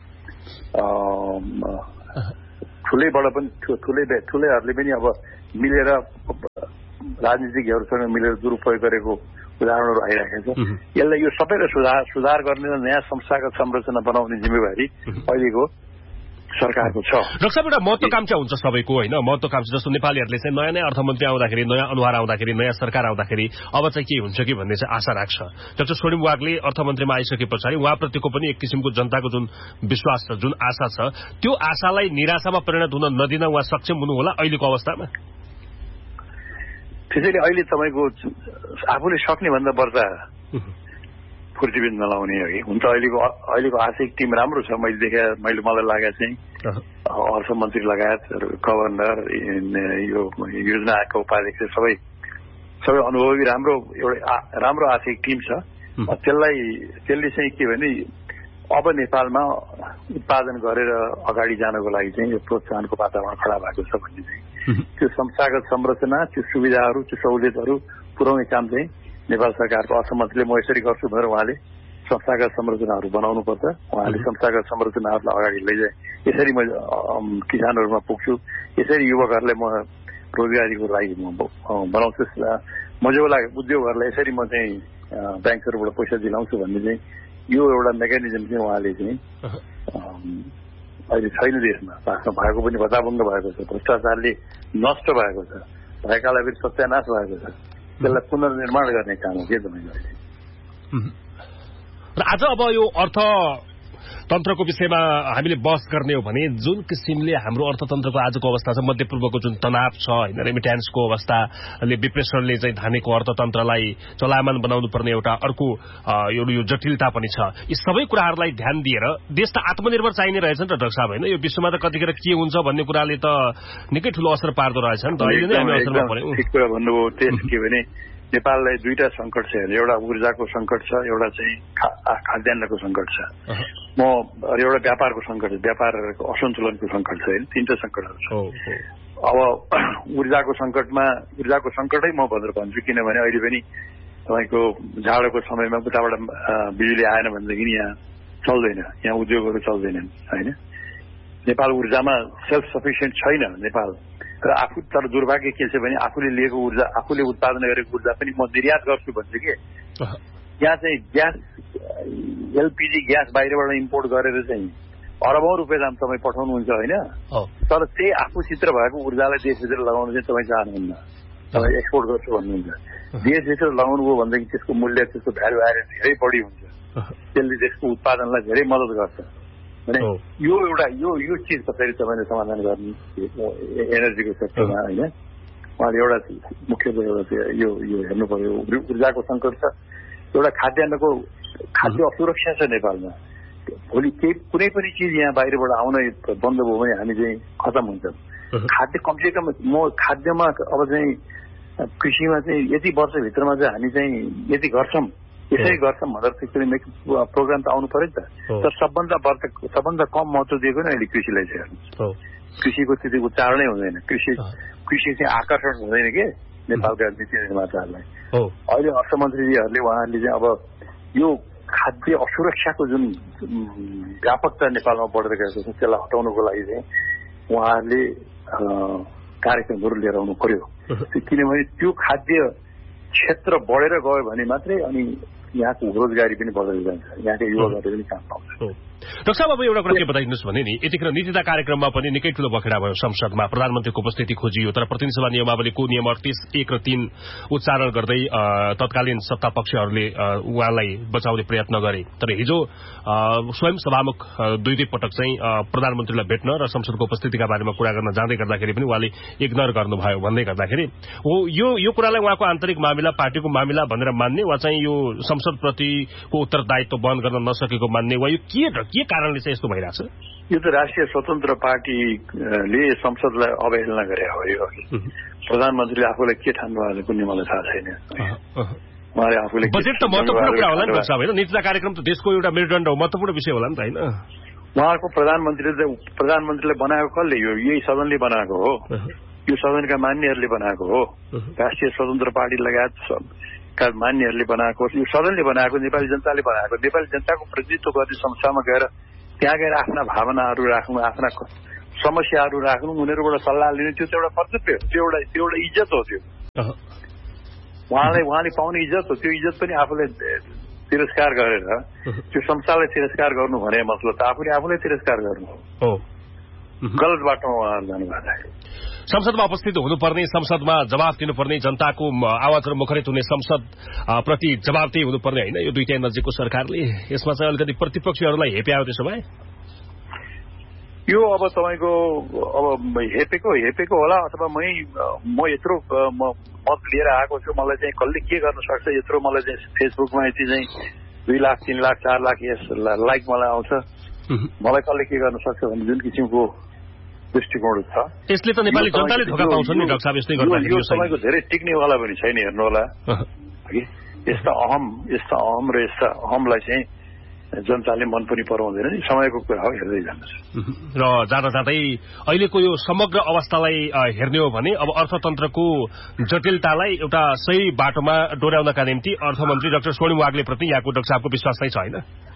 S11: ठुलैबाट पनि ठुलै ठुलैहरूले पनि अब मिलेर राजनीतिज्ञहरूसँग मिलेर दुरुपयोग गरेको उदाहरणहरू आइरहेको छ यसलाई यो सबैलाई सुधार सुधार गर्ने र नयाँ संस्थागत संरचना बनाउने जिम्मेवारी अहिलेको सरकारको छ।
S1: डाक्टर साहब एउटा महत्वाकांक्षा हुन्छ सबैको होइन महत्वाकांक्षा जस्तो नेपालीहरूले चाहिँ नयाँ नयाँ अर्थमन्त्री आउँदाखेरि नयाँ अनुहार आउँदाखेरि नयाँ सरकार आउँदाखेरि अब चाहिँ के हुन्छ कि भन्ने चाहिँ आशा राख्छ। डाक्टर स्वर्णिम वागले अर्थमन्त्रीमा आइसके पछाडि उहाँप्रतिको पनि एक किसिमको जनताको जुन विश्वास छ जुन आशा छ त्यो आशालाई निराशामा परिणत हुन नदिन उहाँ सक्षम हुनु होला अहिलेको अवस्थामा।
S11: त्यसैले अहिले तपाईँको आफूले सक्ने भन्दा बढ्ता फुर्तीबिन नलाउने हो कि हुन्छ अहिलेको अहिलेको आर्थिक टिम राम्रो छ मैले देखे मैले मलाई लागेको चाहिँ अर्थमन्त्री लगायत गभर्नर यो योजनाका उपाध्यक्ष सबै सबै अनुभवी राम्रो एउटा राम्रो आर्थिक टिम छ त्यसलाई त्यसले चाहिँ के भने अब नेपालमा उत्पादन गरेर अगाडि जानको लागि चाहिँ यो प्रोत्साहनको वातावरण खडा भएको छ भन्ने चाहिँ त्यो संस्थागत संरचना त्यो सुविधाहरू त्यो सहुलियतहरू पुर्याउने काम चाहिँ नेपाल सरकारको अर्थमन्त्रीले म यसरी गर्छु भनेर उहाँले संस्थागत संरचनाहरू बनाउनु पर्छ उहाँले संस्थागत संरचनाहरूलाई अगाडि लैजाए यसरी म किसानहरूमा पुग्छु यसरी युवकहरूलाई म रोजगारीको लागि म बनाउँछु मजौला उद्योगहरूलाई यसरी म चाहिँ ब्याङ्कहरूबाट पैसा दिलाउँछु भन्ने चाहिँ यो एउटा मेकानिजम चाहिँ उहाँले चाहिँ अहिले छैन देशमा भाषमा भएको पनि भत्ताभङ्ग भएको छ भ्रष्टाचारले नष्ट भएको छ भएकालाई पनि सत्यानाश भएको छ त्यसलाई पुनर्निर्माण गर्ने काम हो के तपाईँको अहिले
S1: र आज अब यो अर्थतन्त्रको विषयमा हामीले बहस गर्ने हो भने जुन किसिमले हाम्रो अर्थतन्त्रको आजको अवस्था छ मध्यपूर्वको जुन तनाव छ होइन रेमिट्यान्सको अवस्थाले विप्रेसरले चाहिँ धानेको अर्थतन्त्रलाई चलायमान बनाउनु पर्ने एउटा अर्को यो जटिलता पनि छ यी सबै कुराहरूलाई ध्यान दिएर देश त आत्मनिर्भर चाहिने रहेछ नि त डाक्टर साहब होइन यो विश्वमा त कतिखेर के हुन्छ भन्ने कुराले त निकै ठूलो असर पार्दो रहेछ नि त अहिले नै हामी असरमा पर्यौं।
S11: ठिक कुरा भन्नुभयो त्यस के भने नेपाललाई दुईटा संकट छ एउटा ऊर्जाको संकट छ एउटा चाहिँ खाद्यान्नको संकट छ म एउटा व्यापारको संकट व्यापारको असन्तुलनको संकट छ होइन तीनटा संकटहरू छ। अब ऊर्जाको संकटमा ऊर्जाको संकटै म भनेर भन्छु किनभने अहिले पनि तपाईँको जाडोको समयमा उताबाट बिजुली आएन भनेदेखि यहाँ चल्दैन यहाँ उद्योगहरू चल्दैनन् होइन नेपाल ऊर्जामा सेल्फ सफिसियन्ट छैन नेपाल र आफू तर दुर्भाग्य के छ भने आफूले लिएको ऊर्जा आफूले उत्पादन गरेको ऊर्जा पनि म निर्यात गर्छु भन्छ कि यहाँ चाहिँ ग्यास एलपिजी ग्यास बाहिरबाट इम्पोर्ट गरेर चाहिँ अरबौं रुपियाँ दाम तपाईँ पठाउनुहुन्छ होइन तर त्यही आफूसित भएको ऊर्जालाई देशभित्र लगाउनु चाहिँ तपाईँ चाहनुहुन्न तपाईँ एक्सपोर्ट गर्छु भन्नुहुन्छ देशभित्र लगाउनु भयो भनेदेखि त्यसको मूल्य त्यसको भ्यालु आएर धेरै बढी हुन्छ त्यसले देशको उत्पादनलाई धेरै मद्दत गर्छ भने यो एउटा यो यो चिज कसरी तपाईँले समाधान गर्ने एनर्जीको सेक्टरमा होइन उहाँले एउटा मुख्य एउटा यो यो हेर्नु पर्यो ऊर्जाको सङ्कट छ एउटा खाद्यान्नको खाद्य असुरक्षा छ नेपालमा भोलि केही कुनै पनि चिज यहाँ बाहिरबाट आउन बन्द भयो भने हामी चाहिँ खतम हुन्छ खाद्य कमसेकम म खाद्यमा अब चाहिँ कृषिमा चाहिँ यति वर्षभित्रमा चाहिँ हामी चाहिँ यति गर्छौँ यसरी गर्छौँ भनेर त्यसरी प्रोग्राम त आउनु पर्यो नि त तर सबभन्दा वर्ष सबभन्दा कम महत्त्व दिएको नै अहिले कृषिलाई चाहिँ हेर्नुहोस् कृषिको त्यतिको चाड नै हुँदैन कृषि कृषि चाहिँ आकर्षण हुँदैन के नेपालका नीति निर्माताहरूलाई अहिले अर्थमन्त्रीजीहरूले उहाँहरूले चाहिँ अब यो खाद्य असुरक्षाको जुन व्यापकता नेपालमा बढेर गएको छ त्यसलाई हटाउनको लागि चाहिँ उहाँहरूले कार्यक्रमहरू लिएर आउनु पर्यो किनभने त्यो खाद्य क्षेत्र बढेर गयो भने मात्रै अनि यहाँको रोजगारी पनि बढेर जान्छ, यहाँको युवाहरूले पनि काम पाउँछ।
S1: डाक्टर साहब, अब एउटा कुरा के बताइदिनुहोस् भने नि, यतिखेर नीतिता कार्यक्रममा पनि निकै ठूलो बखेडा भयो संसदमा, प्रधानमन्त्रीको उपस्थिति खोजियो, तर प्रतिनिधि सभा नियमावलीको नियम अडतीस एक र तीन उच्चारण गर्दै तत्कालीन सत्ता पक्षहरूले उहाँलाई बचाउने प्रयत्न गरे। तर हिजो स्वयं सभामुख दुई दुई पटक चाहिँ प्रधानमन्त्रीलाई भेट्न र संसदको उपस्थितिका बारेमा कुरा गर्न जाँदै गर्दाखेरि पनि उहाँले इग्नोर गर्नुभयो भन्दै गर्दाखेरि हो यो यो कुरालाई उहाँको आन्तरिक मामिला, पार्टीको मामिला भनेर मान्ने, वा चाहिँ यो संसदप्रतिको उत्तरदायित्व वहन गर्न नसकेको मान्ने, वा यो के के कारणले चाहिँ यस्तो भइरहेछ?
S11: यो त राष्ट्रिय स्वतन्त्र पार्टीले संसदलाई अवहेलना गरे हो। यो प्रधानमन्त्रीले आफूलाई के ठान्नु भएको कुनै मलाई थाहा छैन। उहाँले आफूले
S1: बजेट त महत्त्वपूर्ण कुरा होला नि डाक्टर साहब, होइन? नीतिता कार्यक्रम त देशको एउटा मेरुदण्ड हो, महत्त्वपूर्ण विषय होला नि त, होइन?
S11: उहाँको प्रधानमन्त्रीले प्रधानमन्त्रीले बनाएको कसले? यो यही सदनले बनाएको हो, यो सदनका मान्यहरूले बनाएको हो, राष्ट्रिय स्वतन्त्र पार्टी लगायत का मान्यहरूले बनाएको, यो सदनले बनाएको, नेपाली जनताले बनाएको। नेपाली जनताको प्रतिनिधित्व गर्ने संस्थामा गएर त्यहाँ गएर आफ्ना भावनाहरू राख्नु, आफ्ना समस्याहरू राख्नु, उनीहरूबाट सल्लाह लिनु, त्यो एउटा कर्तव्य हो, त्यो एउटा त्यो एउटा इज्जत हो। त्यो उहाँलाई उहाँले पाउने इज्जत हो। त्यो इज्जत पनि आफूले तिरस्कार गरेर त्यो संस्थालाई तिरस्कार गर्नु भने मतलब त आफूले आफूलाई तिरस्कार गर्नु हो। गलत बाटोमा उहाँहरू जानुभएको छ।
S1: संसदमा उपस्थित हुनुपर्ने, संसदमा जवाफ दिनुपर्ने, जनताको आवाजहरू मुखरित हुने संसद प्रति जवाबदेही हुनुपर्ने, होइन? यो दुईटै नजिकको सरकारले यसमा चाहिँ अलिकति प्रतिपक्षीहरूलाई हेप्यायो त्यसो भए?
S11: यो अब तपाईँको अब हेपेको हेपेको होला, अथवा मै म यत्रो मत लिएर आएको छु, मलाई चाहिँ कसले के गर्न सक्छ, यत्रो मलाई चाहिँ फेसबुकमा यति चाहिँ दुई लाख तीन लाख चार लाख यस लाइक मलाई आउँछ, मलाई कसले के गर्न सक्छ भन्ने जुन किसिमको दृष्टिकोण छ,
S1: यसले त नेपाली जनताले धोका पाउँछन् नि डाक्टर साहब। यस्तै गर्दाखेरि
S11: यो तपाईँको धेरै टिक्नेवाला पनि छैन, हेर्नु होला। यस्ता अहम यस्ता अहम र यस्ता अहमलाई चाहिँ जनताले मन पनि पराउँदैन नि, समयको कुरा हो, हेर्दै जानुहोस्।
S1: र जाँदा जाँदै अहिलेको यो समग्र अवस्थालाई हेर्ने हो भने अब अर्थतन्त्रको जटिलतालाई एउटा सही बाटोमा डोर्याउनका निम्ति अर्थमन्त्री डाक्टर स्वर्णिम वाग्लेप्रति यहाँको डाक्टर साहबको विश्वास चाहिँ छ, होइन?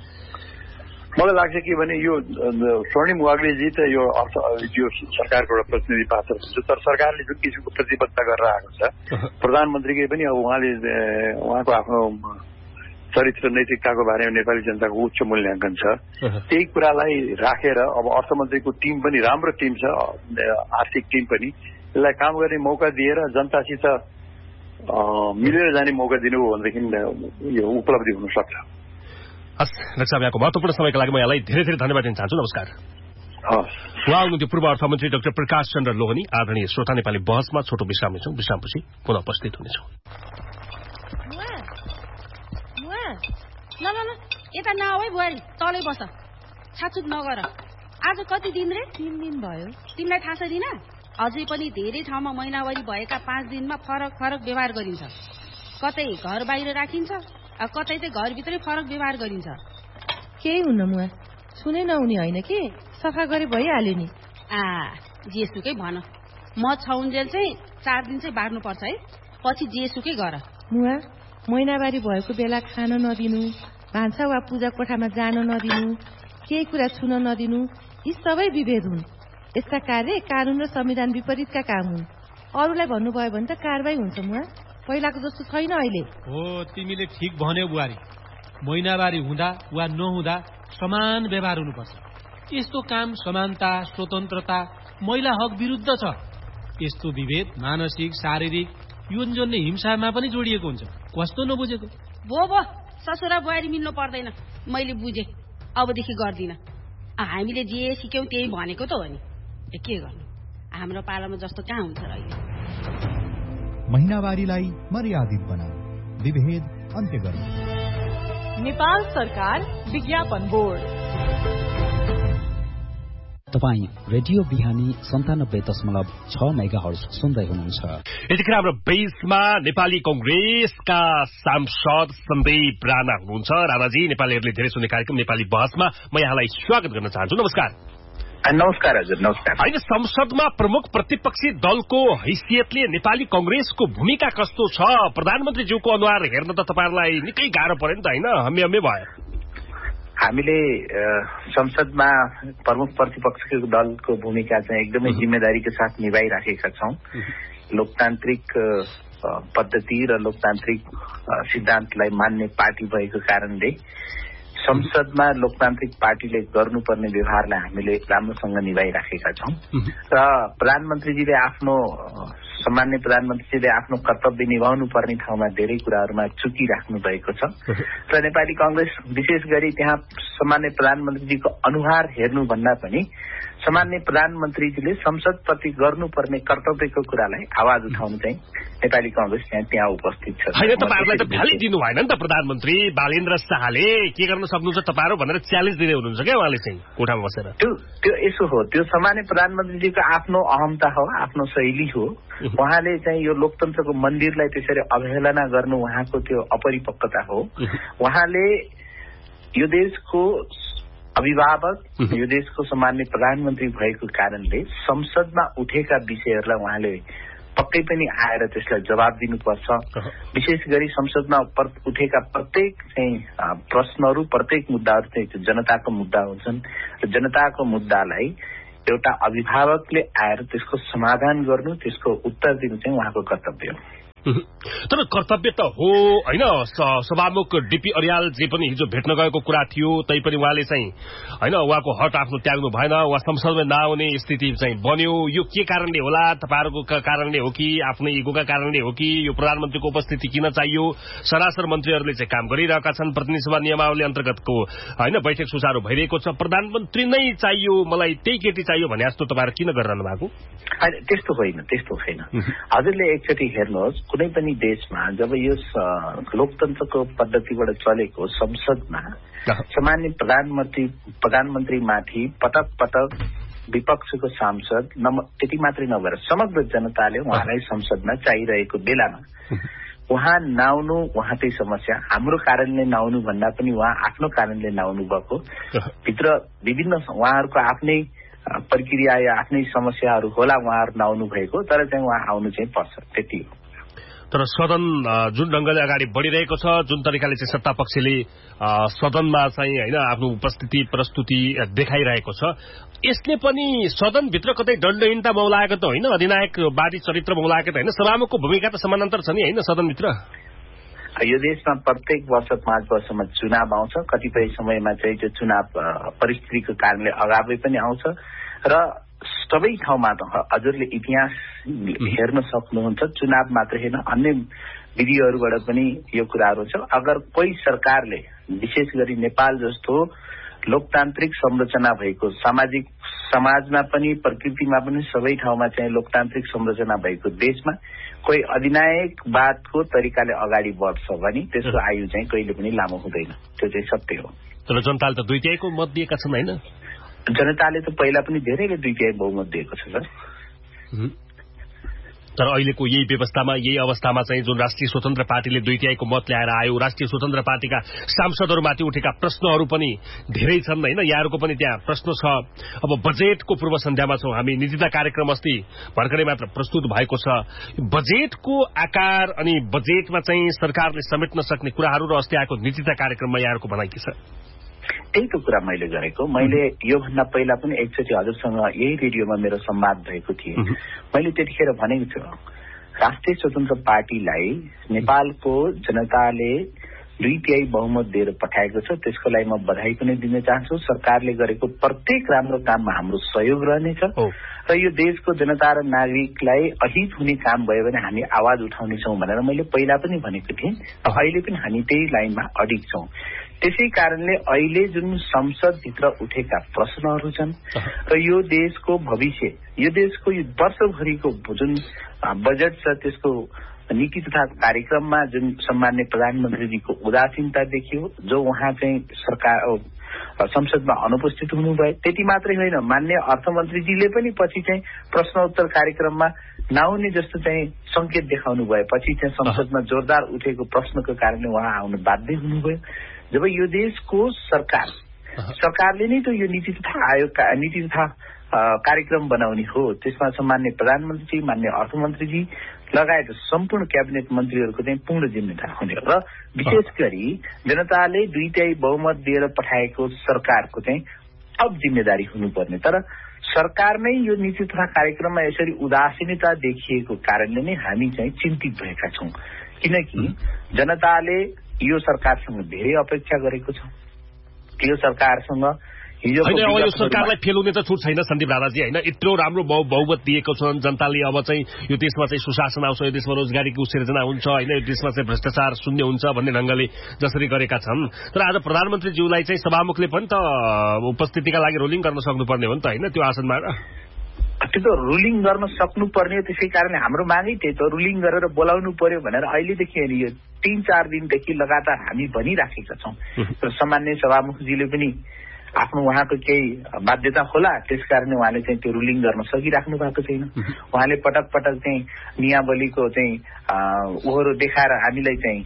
S11: मलाई लाग्छ कि भने यो स्वर्णिम वाग्लेजी त यो अर्थ यो सरकारको एउटा प्रतिनिधि पात्र हुन्छ, तर सरकारले जुन किसिमको प्रतिबद्धता गरेर आएको छ, प्रधानमन्त्रीकै पनि अब उहाँले उहाँको आफ्नो चरित्र नैतिकताको बारेमा नेपाली जनताको उच्च मूल्याङ्कन छ। त्यही कुरालाई राखेर अब अर्थमन्त्रीको टिम पनि राम्रो टिम छ, आर्थिक टिम पनि, यसलाई काम गर्ने मौका दिएर जनतासित मिलेर जाने मौका दिनुभयो भनेदेखि यो उपलब्धि हुन सक्छ।
S1: हस् डाक्टर साहब, यहाँको महत्त्वपूर्ण समयको लागि म यहाँलाई धेरै धेरै धन्यवाद दिन चाहन्छु। नमस्कार। उहाँ हुनुहुन्थ्यो पूर्व अर्थमन्त्री डाक्टर प्रकाश चन्द्र लोहनी। आदरणीय श्रोता, नेपाली बहसमा छोटो विश्राम लिन्छौँ, विश्रामपछि पुनः उपस्थित हुनेछौँ।
S5: ल ल ल यता नआऊ है बुहारी, तलै बस, छाछुट नगर। आज कति दिन रे?
S6: तीन दिन भयो।
S5: तिमीलाई थाहा छैन? अझै पनि धेरै ठाउँमा महिनावारी भएका पाँच दिनमा फरक फरक व्यवहार गरिन्छ। कतै घर बाहिर राखिन्छ, कतै चाहिँ घरभित्रै फरक व्यवहार गरिन्छ।
S6: केही हुन्न मुआ, सुनै नहुने होइन कि, सफा गरे भइहाल्यो नि।
S5: आ जेसुकै भन, म छाउन्जेल चाहिँ चार दिन चाहिँ बार्नुपर्छ है, पछि जेसुकै गर।
S6: मुआ, महिनावारी भएको बेला खान नदिनु, भान्सा वा पूजा कोठामा जान नदिनु, केही कुरा छुन नदिनु, यी सबै विभेद हुन्। यस्ता कार्य कानून र संविधान विपरीतका काम हुन्। अरूलाई भन्नुभयो भने त कारवाही हुन्छ मुआ, पहिलाको जस्तो छैन अहिले।
S12: हो, तिमीले ठिक भन्यौ बुहारी। महिनावारी हुँदा वा नहुँदा समान व्यवहार हुनुपर्छ। यस्तो काम समानता, स्वतन्त्रता, महिला हक विरुद्ध छ। यस्तो विभेद मानसिक, शारीरिक, यौनजन्य हिंसामा पनि जोडिएको हुन्छ। कस्तो नबुझेको?
S5: भो भो, ससुरा बुहारी मिल्नु पर्दैन, मैले बुझेँ, अबदेखि गर्दिन। हामीले जे सिक्यौँ त्यही भनेको त हो नि, के गर्नु, हाम्रो पालामा जस्तो कहाँ हुन्छ र अहिले।
S9: महिनावारीलाई मर्यादित बनाऊ, विभेद अन्त्य गर्नु।
S8: नेपाल सरकार विज्ञापन बोर्ड।
S13: तपाईँ रेडियो बिहानी सन्तानब्बे दशमलव छ मेगा हर्ज सुन्दै हुनुहुन्छ।
S1: यतिखेर हाम्रो बेसमा नेपाली कंग्रेसका सांसद सन्दीप राणा हुनुहुन्छ। राणाजी, नेपालीहरूले धेरै सुन्ने कार्यक्रम नेपाली बहसमा म यहाँलाई स्वागत गर्न चाहन्छु। नमस्कार।
S14: नमस्कार हजुर। नमस्कार।
S1: होइन, संसदमा प्रमुख प्रतिपक्षी दलको हैसियतले नेपाली कंग्रेसको भूमिका कस्तो छ? प्रधानमन्त्रीज्यूको अनुहार हेर्न त तपाईँहरूलाई निकै गाह्रो पर्यो नि त, होइन? हम्मे हम्मे भयो।
S14: हामीले संसदमा प्रमुख प्रतिपक्षको दलको भूमिका चाहिँ एकदमै जिम्मेदारीको साथ निभाइराखेका छौँ। लोकतान्त्रिक पद्धति र लोकतान्त्रिक सिद्धान्तलाई मान्ने पार्टी भएको कारणले संसदमा लोकतान्त्रिक पार्टीले गर्नुपर्ने व्यवहारलाई हामीले राम्रोसँग निभाइराखेका छौं र प्रधानमन्त्रीजीले आफ्नो सामान्य प्रधानमन्त्रीजीले आफ्नो कर्तव्य निभाउनु पर्ने ठाउँमा धेरै कुराहरूमा चुकिराख्नु भएको छ र नेपाली कांग्रेस विशेष गरी त्यहाँ सामान्य प्रधानमन्त्रीजीको अनुहार हेर्नु भन्दा पनि सामान्य प्रधानमन्त्रीजीले संसदप्रति गर्नुपर्ने कर्तव्यको कुरालाई आवाज उठाउनु चाहिँ नेपाली कांग्रेस त्यहाँ त्यहाँ उपस्थित छ।
S1: हैन तपाईहरुलाई त भ्यालै दिनु भएन नि त प्रधानमन्त्री बालेन्द्र शाहले के गर्न सक्नुहुन्छ तपाईहरु भनेर च्यालेन्ज दिँदै हुनुहुन्छ के उहाँले चाहिँ कोठामा बसेर।
S14: त्यो त्यो यसो हो, त्यो सामान्य प्रधानमन्त्रीजीको आफ्नो अहमता हो, आफ्नो शैली हो। उहाँले चाहिँ यो लोकतन्त्रको मन्दिरलाई त्यसरी अवहेलना गर्नु उहाँको त्यो अपरिपक्वता हो। उहाँले यो देशको अभिभावक, यो देशको सामान्य प्रधानमन्त्री भएको कारणले संसदमा उठेका विषयहरूलाई उहाँले पक्कै पनि आएर त्यसलाई जवाब दिनुपर्छ। विशेष गरी संसदमा उठेका प्रत्येक चाहिँ प्रश्नहरू, प्रत्येक मुद्दाहरू चाहिँ जनताको मुद्दा हुन्छन् र जनताको मुद्दालाई एउटा अभिभावकले आएर त्यसको समाधान गर्नु, त्यसको उत्तर दिनु चाहिँ उहाँको कर्तव्य हो।
S1: तर कर्तव्य त हो हैन। सभामुख डीपी अर्याल जे पनि हिजो भेट्न गएको कुरा थियो, तैपनि उहाँले चाहिँ हैन उहाँको हट आफ्नो त्याग्नु भएन, उहाँ संसदमा नआउने स्थिति चाहिँ बन्यो। यो के कारणले होला? तपाईहरुको कारणले हो कि आफ्नै इगोका कारणले हो कि यो प्रधानमन्त्रीको उपस्थिति किन चाहियो? सरासर मन्त्रीहरूले चाहिँ काम गरिरहेका छन्, प्रतिनिधि सभा नियमावली अन्तर्गतको हैन बैठक सुचारू भइरहेको छ। प्रधानमन्त्री नै चाहियो, मलाई त्यही केटी चाहियो भने जस्तो तपाईहरु किन गरिरहनु भएको?
S14: त्यस्तो होइन, त्यस्तो होइन। हजुरले एकचोटि हेर्नुहोस्, कुनै पनि देशमा जब यो लोकतन्त्रको पद्धतिबाट चलेको संसदमा सामान्य प्रधानमन्त्री प्रधानमन्त्रीमाथि पटक पटक विपक्षको सांसद त्यति मात्रै नभएर समग्र जनताले उहाँलाई संसदमा चाहिरहेको बेलामा उहाँ नआउनु उहाँकै समस्या, हाम्रो कारणले नआउनु भन्दा पनि उहाँ आफ्नो कारणले नआउनु भएको, भित्र विभिन्न उहाँहरूको आफ्नै प्रक्रिया या आफ्नै समस्याहरू होला उहाँहरू नआउनु भएको, तर चाहिँ उहाँ आउनु चाहिँ पर्छ, त्यति हो।
S1: तर सदन जुन ढंगले अगाडि बढ़िरहेको छ, जुन तरिकाले चाहिँ सत्ता पक्षले सदनमा चाहिँ हैन आफ्नो उपस्थिति प्रस्तुति देखाइरहेको छ, यसले पनि सदनभित्र कतै दण्डहीनता मौलाएको त होइन? अधिनायकवादी चरित्र मौलाएको त होइन? सभामुखको भूमिका त समानान्तर छ नि हैन सदनभित्र?
S14: यो देशमा प्रत्येक वर्ष पाँच वर्षमा चुनाव आउँछ, कतिपय समयमा चाहिँ त्यो चुनाव परिस्थितिको कारणले अगावै पनि आउँछ र सबै ठाउँमा त हजुरले इतिहास हेर्न सक्नुहुन्छ। चुनाव मात्र होइन, अन्य विधिहरूबाट पनि यो कुराहरू छ। अगर कोही सरकारले विशेष गरी नेपाल जस्तो लोकतान्त्रिक संरचना भएको, सामाजिक समाजमा पनि प्रकृतिमा पनि सबै ठाउँमा चाहिँ लोकतान्त्रिक संरचना भएको देशमा कोही अधिनायकवादको तरिकाले अगाडि बढ्छ भने त्यसको आयु चाहिँ कहिले पनि लामो हुँदैन, त्यो चाहिँ सत्य हो।
S1: तर जनताले त दुई तिहाईको मत दिएका छन् हैन?
S14: जनताले त पहिला पनि धेरैले दुई तिहाई बहुमत दिएको छ सर।
S1: तर अहिलेको यही व्यवस्थामा, यही अवस्थामा चाहिँ जुन राष्ट्रिय स्वतन्त्र पार्टीले दुई तिहाईको मत ल्याएर आयो, राष्ट्रिय स्वतन्त्र पार्टीका सांसदहरूमाथि उठेका प्रश्नहरू पनि धेरै छन् हैन? यहाँहरूको पनि त्यहाँ प्रश्न छ। अब बजेटको पूर्व सन्ध्यामा छौं हामी, नीतिता कार्यक्रम अस्ति भर्खरै मात्र प्रस्तुत भएको छ। बजेटको आकार अनि बजेटमा चाहिँ सरकारले समेट्न सक्ने कुराहरू र अस्ति आएको नीतिता कार्यक्रममा यहाँहरूको भनाइ के छ?
S14: त्यही त कुरा मैले गरेको। मैले योभन्दा पहिला पनि एकचोटि हजुरसँग यही रेडियोमा मेरो संवाद भएको थियो। मैले त्यतिखेर भनेको छु, राष्ट्रिय स्वतन्त्र पार्टीलाई नेपालको जनताले दुई तिहाई बहुमत दिएर पठाएको छ, त्यसको लागि म बधाई पनि दिन चाहन्छु। सरकारले गरेको प्रत्येक राम्रो काममा हाम्रो सहयोग रहनेछ र यो देशको जनता र नागरिकलाई अहित हुने काम भयो भने हामी आवाज उठाउनेछौँ भनेर मैले पहिला पनि भनेको थिएँ। अहिले पनि हामी त्यही लाइनमा अडिग छौँ। त्यसै कारणले अहिले जुन संसदभित्र उठेका प्रश्नहरू छन् र यो देशको भविष्य, यो देशको यो वर्षभरिको जुन बजेट छ त्यसको नीति तथा कार्यक्रममा जुन सम्मान्य प्रधानमन्त्रीजीको उदासीनता देखियो, जो उहाँ चाहिँ सरकार संसदमा अनुपस्थित हुनुभयो, त्यति मात्रै होइन, माननीय अर्थमन्त्रीजीले पनि पछि चाहिँ प्रश्नोत्तर कार्यक्रममा नआउने जस्तो चाहिँ संकेत देखाउनु भयो। पछि चाहिँ संसदमा जोरदार उठेको प्रश्नको कारणले उहाँ आउन बाध्य हुनुभयो। जब यो देशको सरकार सरकारले नै त यो नीति तथा आयोग नीति तथा कार्यक्रम बनाउने हो, त्यसमा सम्मान्य प्रधानमन्त्री, माननीय अर्थमन्त्रीजी लगायत सम्पूर्ण क्याबिनेट मन्त्रीहरूको चाहिँ पूर्ण जिम्मेदार हुने र विशेष गरी जनताले दुई तिहाई बहुमत दिएर पठाएको सरकारको चाहिँ अब जिम्मेदारी हुनुपर्ने। तर सरकारमै यो नीति तथा कार्यक्रममा यसरी उदासीनता देखिएको कारणले नै हामी चाहिँ चिन्तित भएका छौँ। किनकि जनताले यो सरकारसँग धेरै अपेक्षा गरेको छ। यो सरकारसँग
S1: होइन अब यो सरकारलाई फेल हुने त छुट छैन सन्दीप राणाजी होइन। यत्रो राम्रो बहुमत दिएको छन् जनताले। अब चाहिँ यो देशमा चाहिँ सुशासन आउँछ, यो देशमा रोजगारीको सिर्जना हुन्छ होइन, यो देशमा चाहिँ भ्रष्टाचार शून्य हुन्छ भन्ने ढङ्गले जसरी गरेका छन्। तर आज प्रधानमन्त्रीज्यूलाई चाहिँ सभामुखले पनि त उपस्थितिका लागि रुलिङ गर्न सक्नुपर्ने हो नि त होइन त्यो आसनबाट।
S14: त्यो त रुलिङ गर्न सक्नुपर्ने हो। त्यसै कारणले हाम्रो मागै त्यही त रुलिङ गरेर बोलाउनु पर्यो भनेर अहिलेदेखि यो तीन चार दिनदेखि लगातार हामी भनिराखेका छौँ। र सामान्य सभामुखजीले पनि आफ्नो उहाँको केही बाध्यता होला त्यसकारणले उहाँले चाहिँ त्यो रुलिङ गर्न सकिराख्नु भएको छैन। उहाँले पटक पटक चाहिँ नियावलीको चाहिँ ओहोरो देखाएर हामीलाई चाहिँ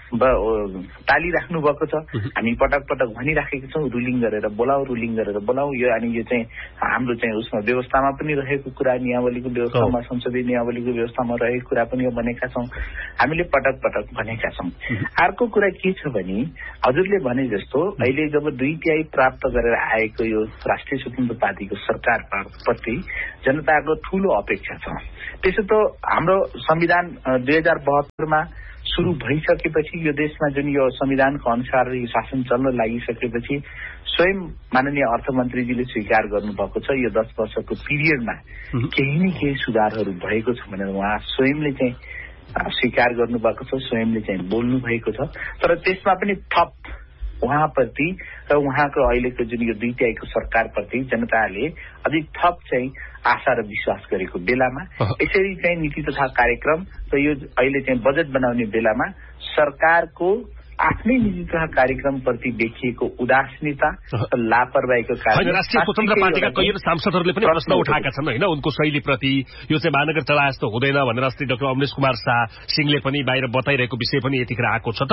S14: टालिराख्नु भएको छ। हामी पटक पटक भनिराखेका छौँ रुलिङ गरेर बोलाऊ रुलिङ गरेर बोलाऊ यो। अनि यो चाहिँ हाम्रो चाहिँ उसमा व्यवस्थामा पनि रहेको कुरा, नियावलीको व्यवस्थामा, संसदीय नियावलीको व्यवस्थामा रहेको कुरा पनि भनेका छौँ। हामीले पटक पटक भनेका छौँ। अर्को कुरा के छ भने हजुरले भने जस्तो अहिले जब दुई तिहाई प्राप्त गरेर आएको यो राष्ट्रिय स्वतन्त्र पार्टीको सरकार प्रति जनताको ठूलो अपेक्षा छ। त्यसो त हाम्रो संविधान दुई हजार बहत्तरमा शुरू भइसकेपछि यो देशमा जुन यो संविधानको अनुसार यो शासन चल्न लागिसकेपछि स्वयं माननीय अर्थमन्त्रीजीले स्वीकार गर्नुभएको छ यो दस वर्षको पिरियडमा केही न केही सुधारहरू भएको छ भनेर उहाँ स्वयंले चाहिँ स्वीकार गर्नुभएको छ, स्वयंले चाहिँ बोल्नु भएको छ। तर त्यसमा पनि थप उहाँप्रति र उहाँको अहिलेको जुन यो दुई तिहाईको सरकारप्रति जनताले अझै थप चाहिँ आशा र विश्वास गरेको बेलामा यसरी चाहिँ नीति तथा कार्यक्रम र यो अहिले चाहिँ बजेट बनाउने बेलामा सरकारको आफ्नै नीति तथा कार्यक्रमप्रति देखिएको उदासीनता र लापरवाहीको कारण
S1: राष्ट्रिय स्वतन्त्र पार्टीका कैयौं सांसदहरूले पनि प्रश्न उठाएका छन् होइन उनको शैलीप्रति। यो चाहिँ महानगर चला जस्तो हुँदैन भनेर अस्ति डाक्टर अमरेश कुमार शाह सिंहले पनि बाहिर बताइरहेको विषय पनि यतिखेर आएको छ। तर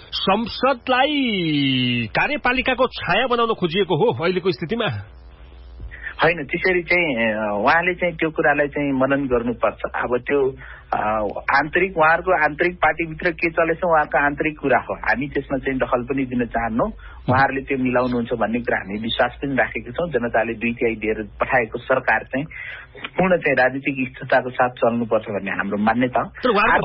S1: संसदलाई कार्यपालिकाको छाया बनाउन खोजिएको हो अहिलेको स्थितिमा
S14: होइन। त्यसरी चाहिँ उहाँले चाहिँ त्यो कुरालाई चाहिँ मनन गर्नुपर्छ। अब त्यो आन्तरिक उहाँहरूको आन्तरिक पार्टीभित्र के चलेछ उहाँको आन्तरिक कुरा हो। हामी त्यसमा चाहिँ दखल पनि दिन चाहन्नौँ। उहाँहरूले त्यो मिलाउनुहुन्छ भन्ने कुरा हामी विश्वास पनि राखेका छौँ। जनताले दुई तिहाई दिएर पठाएको सरकार चाहिँ पूर्ण चाहिँ राजनीतिक स्थिरताको साथ चल्नुपर्छ भन्ने हाम्रो मान्यता हो।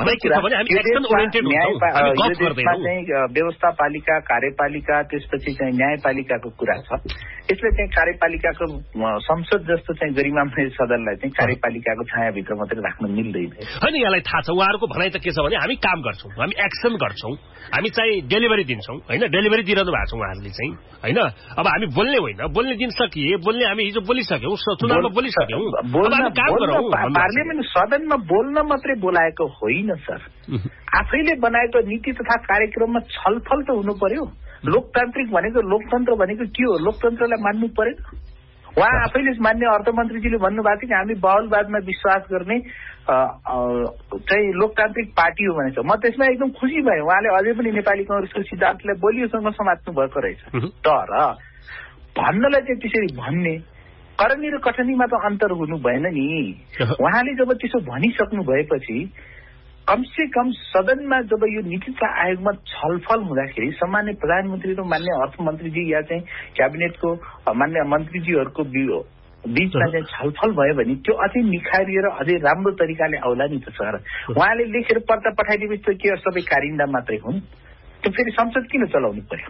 S14: देशमा चाहिँ व्यवस्थापालिका, कार्यपालिका, त्यसपछि चाहिँ न्यायपालिकाको कुरा छ। यसले चाहिँ कार्यपालिकाको संसद जस्तो चाहिँ गरिमामय सदनलाई चाहिँ कार्यपालिकाको छायाभित्र मात्रै राख्न मिल्दैन।
S1: होइन यहाँलाई थाहा छ उहाँहरूको भनाइ त के छ भने हामी काम गर्छौँ, हामी एक्सन गर्छौँ, हामी चाहिँ डेलिभरी दिन्छौँ होइन। डेलिभरी दिइरहनु भएको छ उहाँहरूले चाहिँ होइन। अब हामी बोल्ने होइन, बोल्ने दिन सकिए, बोल्ने हामी हिजो बोलिसक्यौँ, चुनावमा बोलिसक्यौँ।
S14: पार्लियामेन्ट सदनमा बोल्न मात्रै बोलाएको होइन सर, आफैले बनाएको नीति तथा कार्यक्रममा छलफल त हुनु पर्यो। लोकतान्त्रिक भनेको लोकतन्त्र भनेको के हो? लोकतन्त्रलाई मान्नु पर्यो। उहाँ आफैले मान्य अर्थमन्त्रीजीले भन्नुभएको थियो कि हामी बहुलवादमा विश्वास गर्ने चाहिँ लोकतान्त्रिक पार्टी हो भनेको। म त्यसमा एकदम खुसी भएँ। उहाँले अझै पनि नेपाली कांग्रेसको सिद्धान्तलाई बलियोसँग समात्नु भएको रहेछ। तर भन्नलाई चाहिँ त्यसरी भन्ने करनी र कठनीमा त अन्तर हुनु भएन नि। उहाँले जब त्यसो भनिसक्नु भएपछि कमसे कम सदनमा जब यो नीति तथा आयोगमा छलफल हुँदाखेरि सामान्य प्रधानमन्त्री र मान्य अर्थमन्त्रीजी या चाहिँ क्याबिनेटको मान्य मन्त्रीजीहरूको बीचमा चाहिँ छलफल भयो भने त्यो अझै निखारिएर अझै राम्रो तरिकाले आउला नि त सर। उहाँले लेखेर पर्दा पठाइदिएपछि त के सबै कारिन्दा मात्रै हुन्? त्यो फेरि संसद किन चलाउनु पर्यो?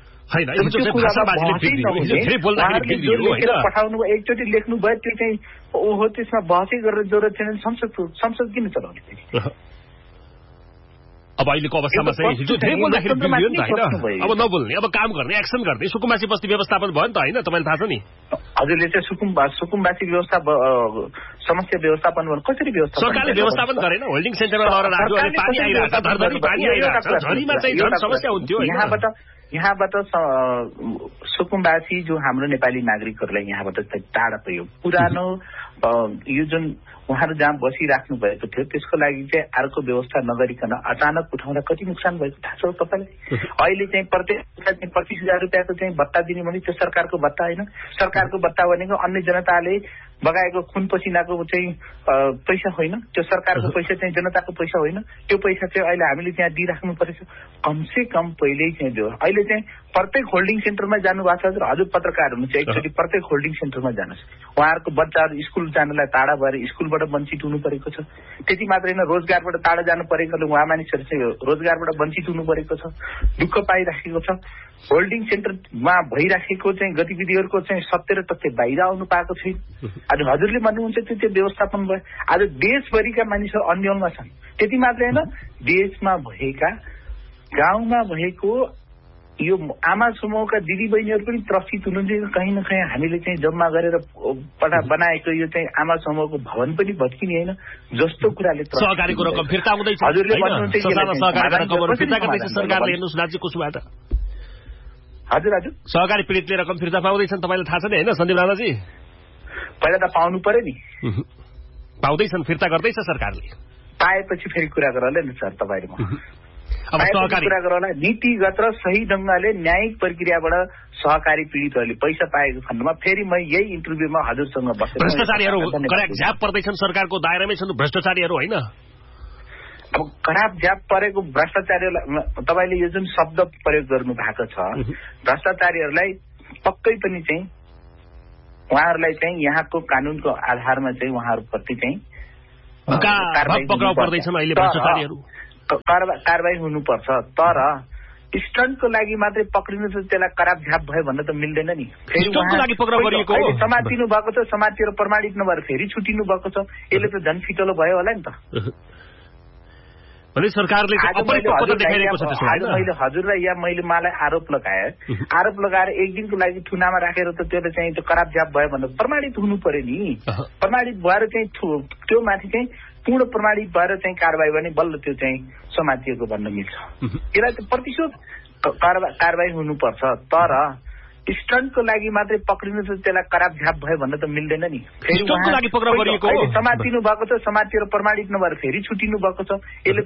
S14: पठाउनु एकचोटि लेख्नु भयो त्यो चाहिँ ओहो त्यसमा बहसै गरेर जरुरत छैन। संसद संसद किन चलाउने फेरि?
S1: अब अहिलेको अवस्थामा चाहिँ हिजो धेरै बोल्दाखेरि बिग्रियो नि त होइन। अब नबोल्ने, अब काम गर्ने, एक्सन गर्ने। सुकुम्बासी बस्ती व्यवस्थापन भयो नि त होइन? तपाईँलाई थाहा छ नि
S14: हजुरले चाहिँ सुकुम सुकुम्बासी व्यवस्था समस्या व्यवस्थापन कसरी व्यवस्था
S1: सरकारले व्यवस्थापन गरेन। होल्डिङ सेन्टरमा लगेर राख्यो, अहिले पानी आइरहेको छ, धरधरी पानी आइरहेको छ, झरीमा चाहिँ झन् समस्या हुन्थ्यो।
S14: यहाँबाट यहाँबाट सुकुम्बासी जो हाम्रो नेपाली नागरिकहरूलाई यहाँबाट टाढा पुग्यो। पुरानो यो जुन उहाँहरू जहाँ बसिराख्नु भएको थियो त्यसको लागि चाहिँ अर्को व्यवस्था नगरिकन अचानक उठाउँदा कति नोक्सान भएको थाहा छ तपाईँलाई? अहिले चाहिँ प्रत्येक पच्चिस हजार रुपियाँको चाहिँ भत्ता दिने भने त्यो सरकारको भत्ता होइन। सरकारको भत्ता भनेको अन्य जनताले बगाएको खुन पसिनाको चाहिँ पैसा होइन, त्यो सरकारको पैसा चाहिँ जनताको पैसा होइन, त्यो पैसा चाहिँ अहिले हामीले त्यहाँ दिइराख्नु परेछ। कमसे कम पहिल्यै चाहिँ दियो। अहिले चाहिँ प्रत्येक होल्डिङ सेन्टरमा जानु भएको छ हजुर, हजुर पत्रकार हुनुहुन्छ, एकचोटि प्रत्येक होल्डिङ सेन्टरमा जानुहोस्। उहाँहरूको बच्चाहरू स्कुल जानलाई टाढा भएर स्कुलबाट वञ्चित हुनु परेको छ। त्यति मात्र होइन, रोजगारबाट टाढा जानु परेकोले उहाँ मानिसहरू चाहिँ रोजगारबाट वञ्चित हुनु परेको छ, दुःख पाइराखेको छ। होल्डिङ सेन्टरमा भइराखेको चाहिँ गतिविधिहरूको चाहिँ सत्य र तथ्य बाहिर आउनु पाएको छैन। आज हजुरले भन्नुहुन्छ त्यो चाहिँ व्यवस्थापन भयो। आज देशभरिका मानिसहरू अन्यलमा छन्। त्यति मात्र होइन, देशमा भएका गाउँमा भएको यो आमा समूहका दिदी बहिनीहरू पनि त्रसित हुनुहुन्छ। कहीँ न कहीँ हामीले चाहिँ जम्मा गरेर पटा बनाएको यो चाहिँ आमा समूहको भवन पनि भत्किने होइन जस्तो कुराले
S1: सहकारीको रकम फिर्ता हुँदैछ।
S14: हजुरले भन्नुहुन्छ
S1: सरकारले हेर्नुहोस् राज्य कोषबाट
S14: हजुर हजुर
S1: सहकारी पीडितले रकम फिर्ता पाउँदैछन्, तपाईँलाई थाहा छ नि होइन सन्दीप राणाजी?
S14: पहिला त पाउनु पर्यो नि।
S1: पाउँदैछन्, फिर्ता गर्दैछ सरकारले।
S14: पाएपछि फेरि कुरा गरौँला नि सर तपाईँले।
S1: अब सहकारी
S14: कुरा गरौँला, नीतिगत र सही ढङ्गले न्यायिक प्रक्रियाबाट सहकारी पीडितहरूले पैसा पाएको खण्डमा फेरि म यही इन्टरभ्यूमा हजुरसँग बसेर
S1: भ्रष्टाचारीहरू झ्याप पर्दैछन्, सरकारको दायरामै छन् भ्रष्टाचारीहरू होइन।
S14: अब खराब झ्याप परेको भ्रष्टाचारीहरूलाई तपाईँले यो जुन शब्द प्रयोग गर्नु भएको छ, भ्रष्टाचारीहरूलाई पक्कै पनि चाहिँ उहाँहरूलाई चाहिँ यहाँको कानूनको आधारमा चाहिँ उहाँहरूप्रति चाहिँ
S1: पक्राउ पर्दैछन् अहिले भ्रष्टाचारीहरू,
S14: कारवाही हुनुपर्छ। तर स्टन्टको लागि मात्रै पक्रिनु छ, त्यसलाई खराब झ्याप भयो भन्न त मिल्दैन नि। फेरि समातिनु भएको छ, समातिएर प्रमाणित नभएर फेरि छुटिनु भएको छ, यसले त झन् फिटलो भयो होला नि त।
S1: भने सरकारले
S14: आज मैले हजुरलाई या मैले मलाई आरोप लगाएँ, आरोप लगाएर एक दिनको लागि थुनामा राखेर त त्यसले चाहिँ त्यो खराब झ्याप भयो भनेर प्रमाणित हुनु पर्यो नि। प्रमाणित भएर चाहिँ त्यो माथि चाहिँ पूर्ण प्रमाणित भएर चाहिँ कारवाही भने बल्ल त्यो चाहिँ समातिएको भन्न मिल्छ। यसलाई त प्रतिशोध कारवाही हुनुपर्छ। तर स्टन्टको लागि मात्रै पक्रिनु छ, त्यसलाई खराब झ्याप भयो भन्न त मिल्दैन नि।
S1: फेरि समातिनु
S14: भएको छ, समातिएर प्रमाणित नभएर फेरि छुटिनु भएको छ, यसले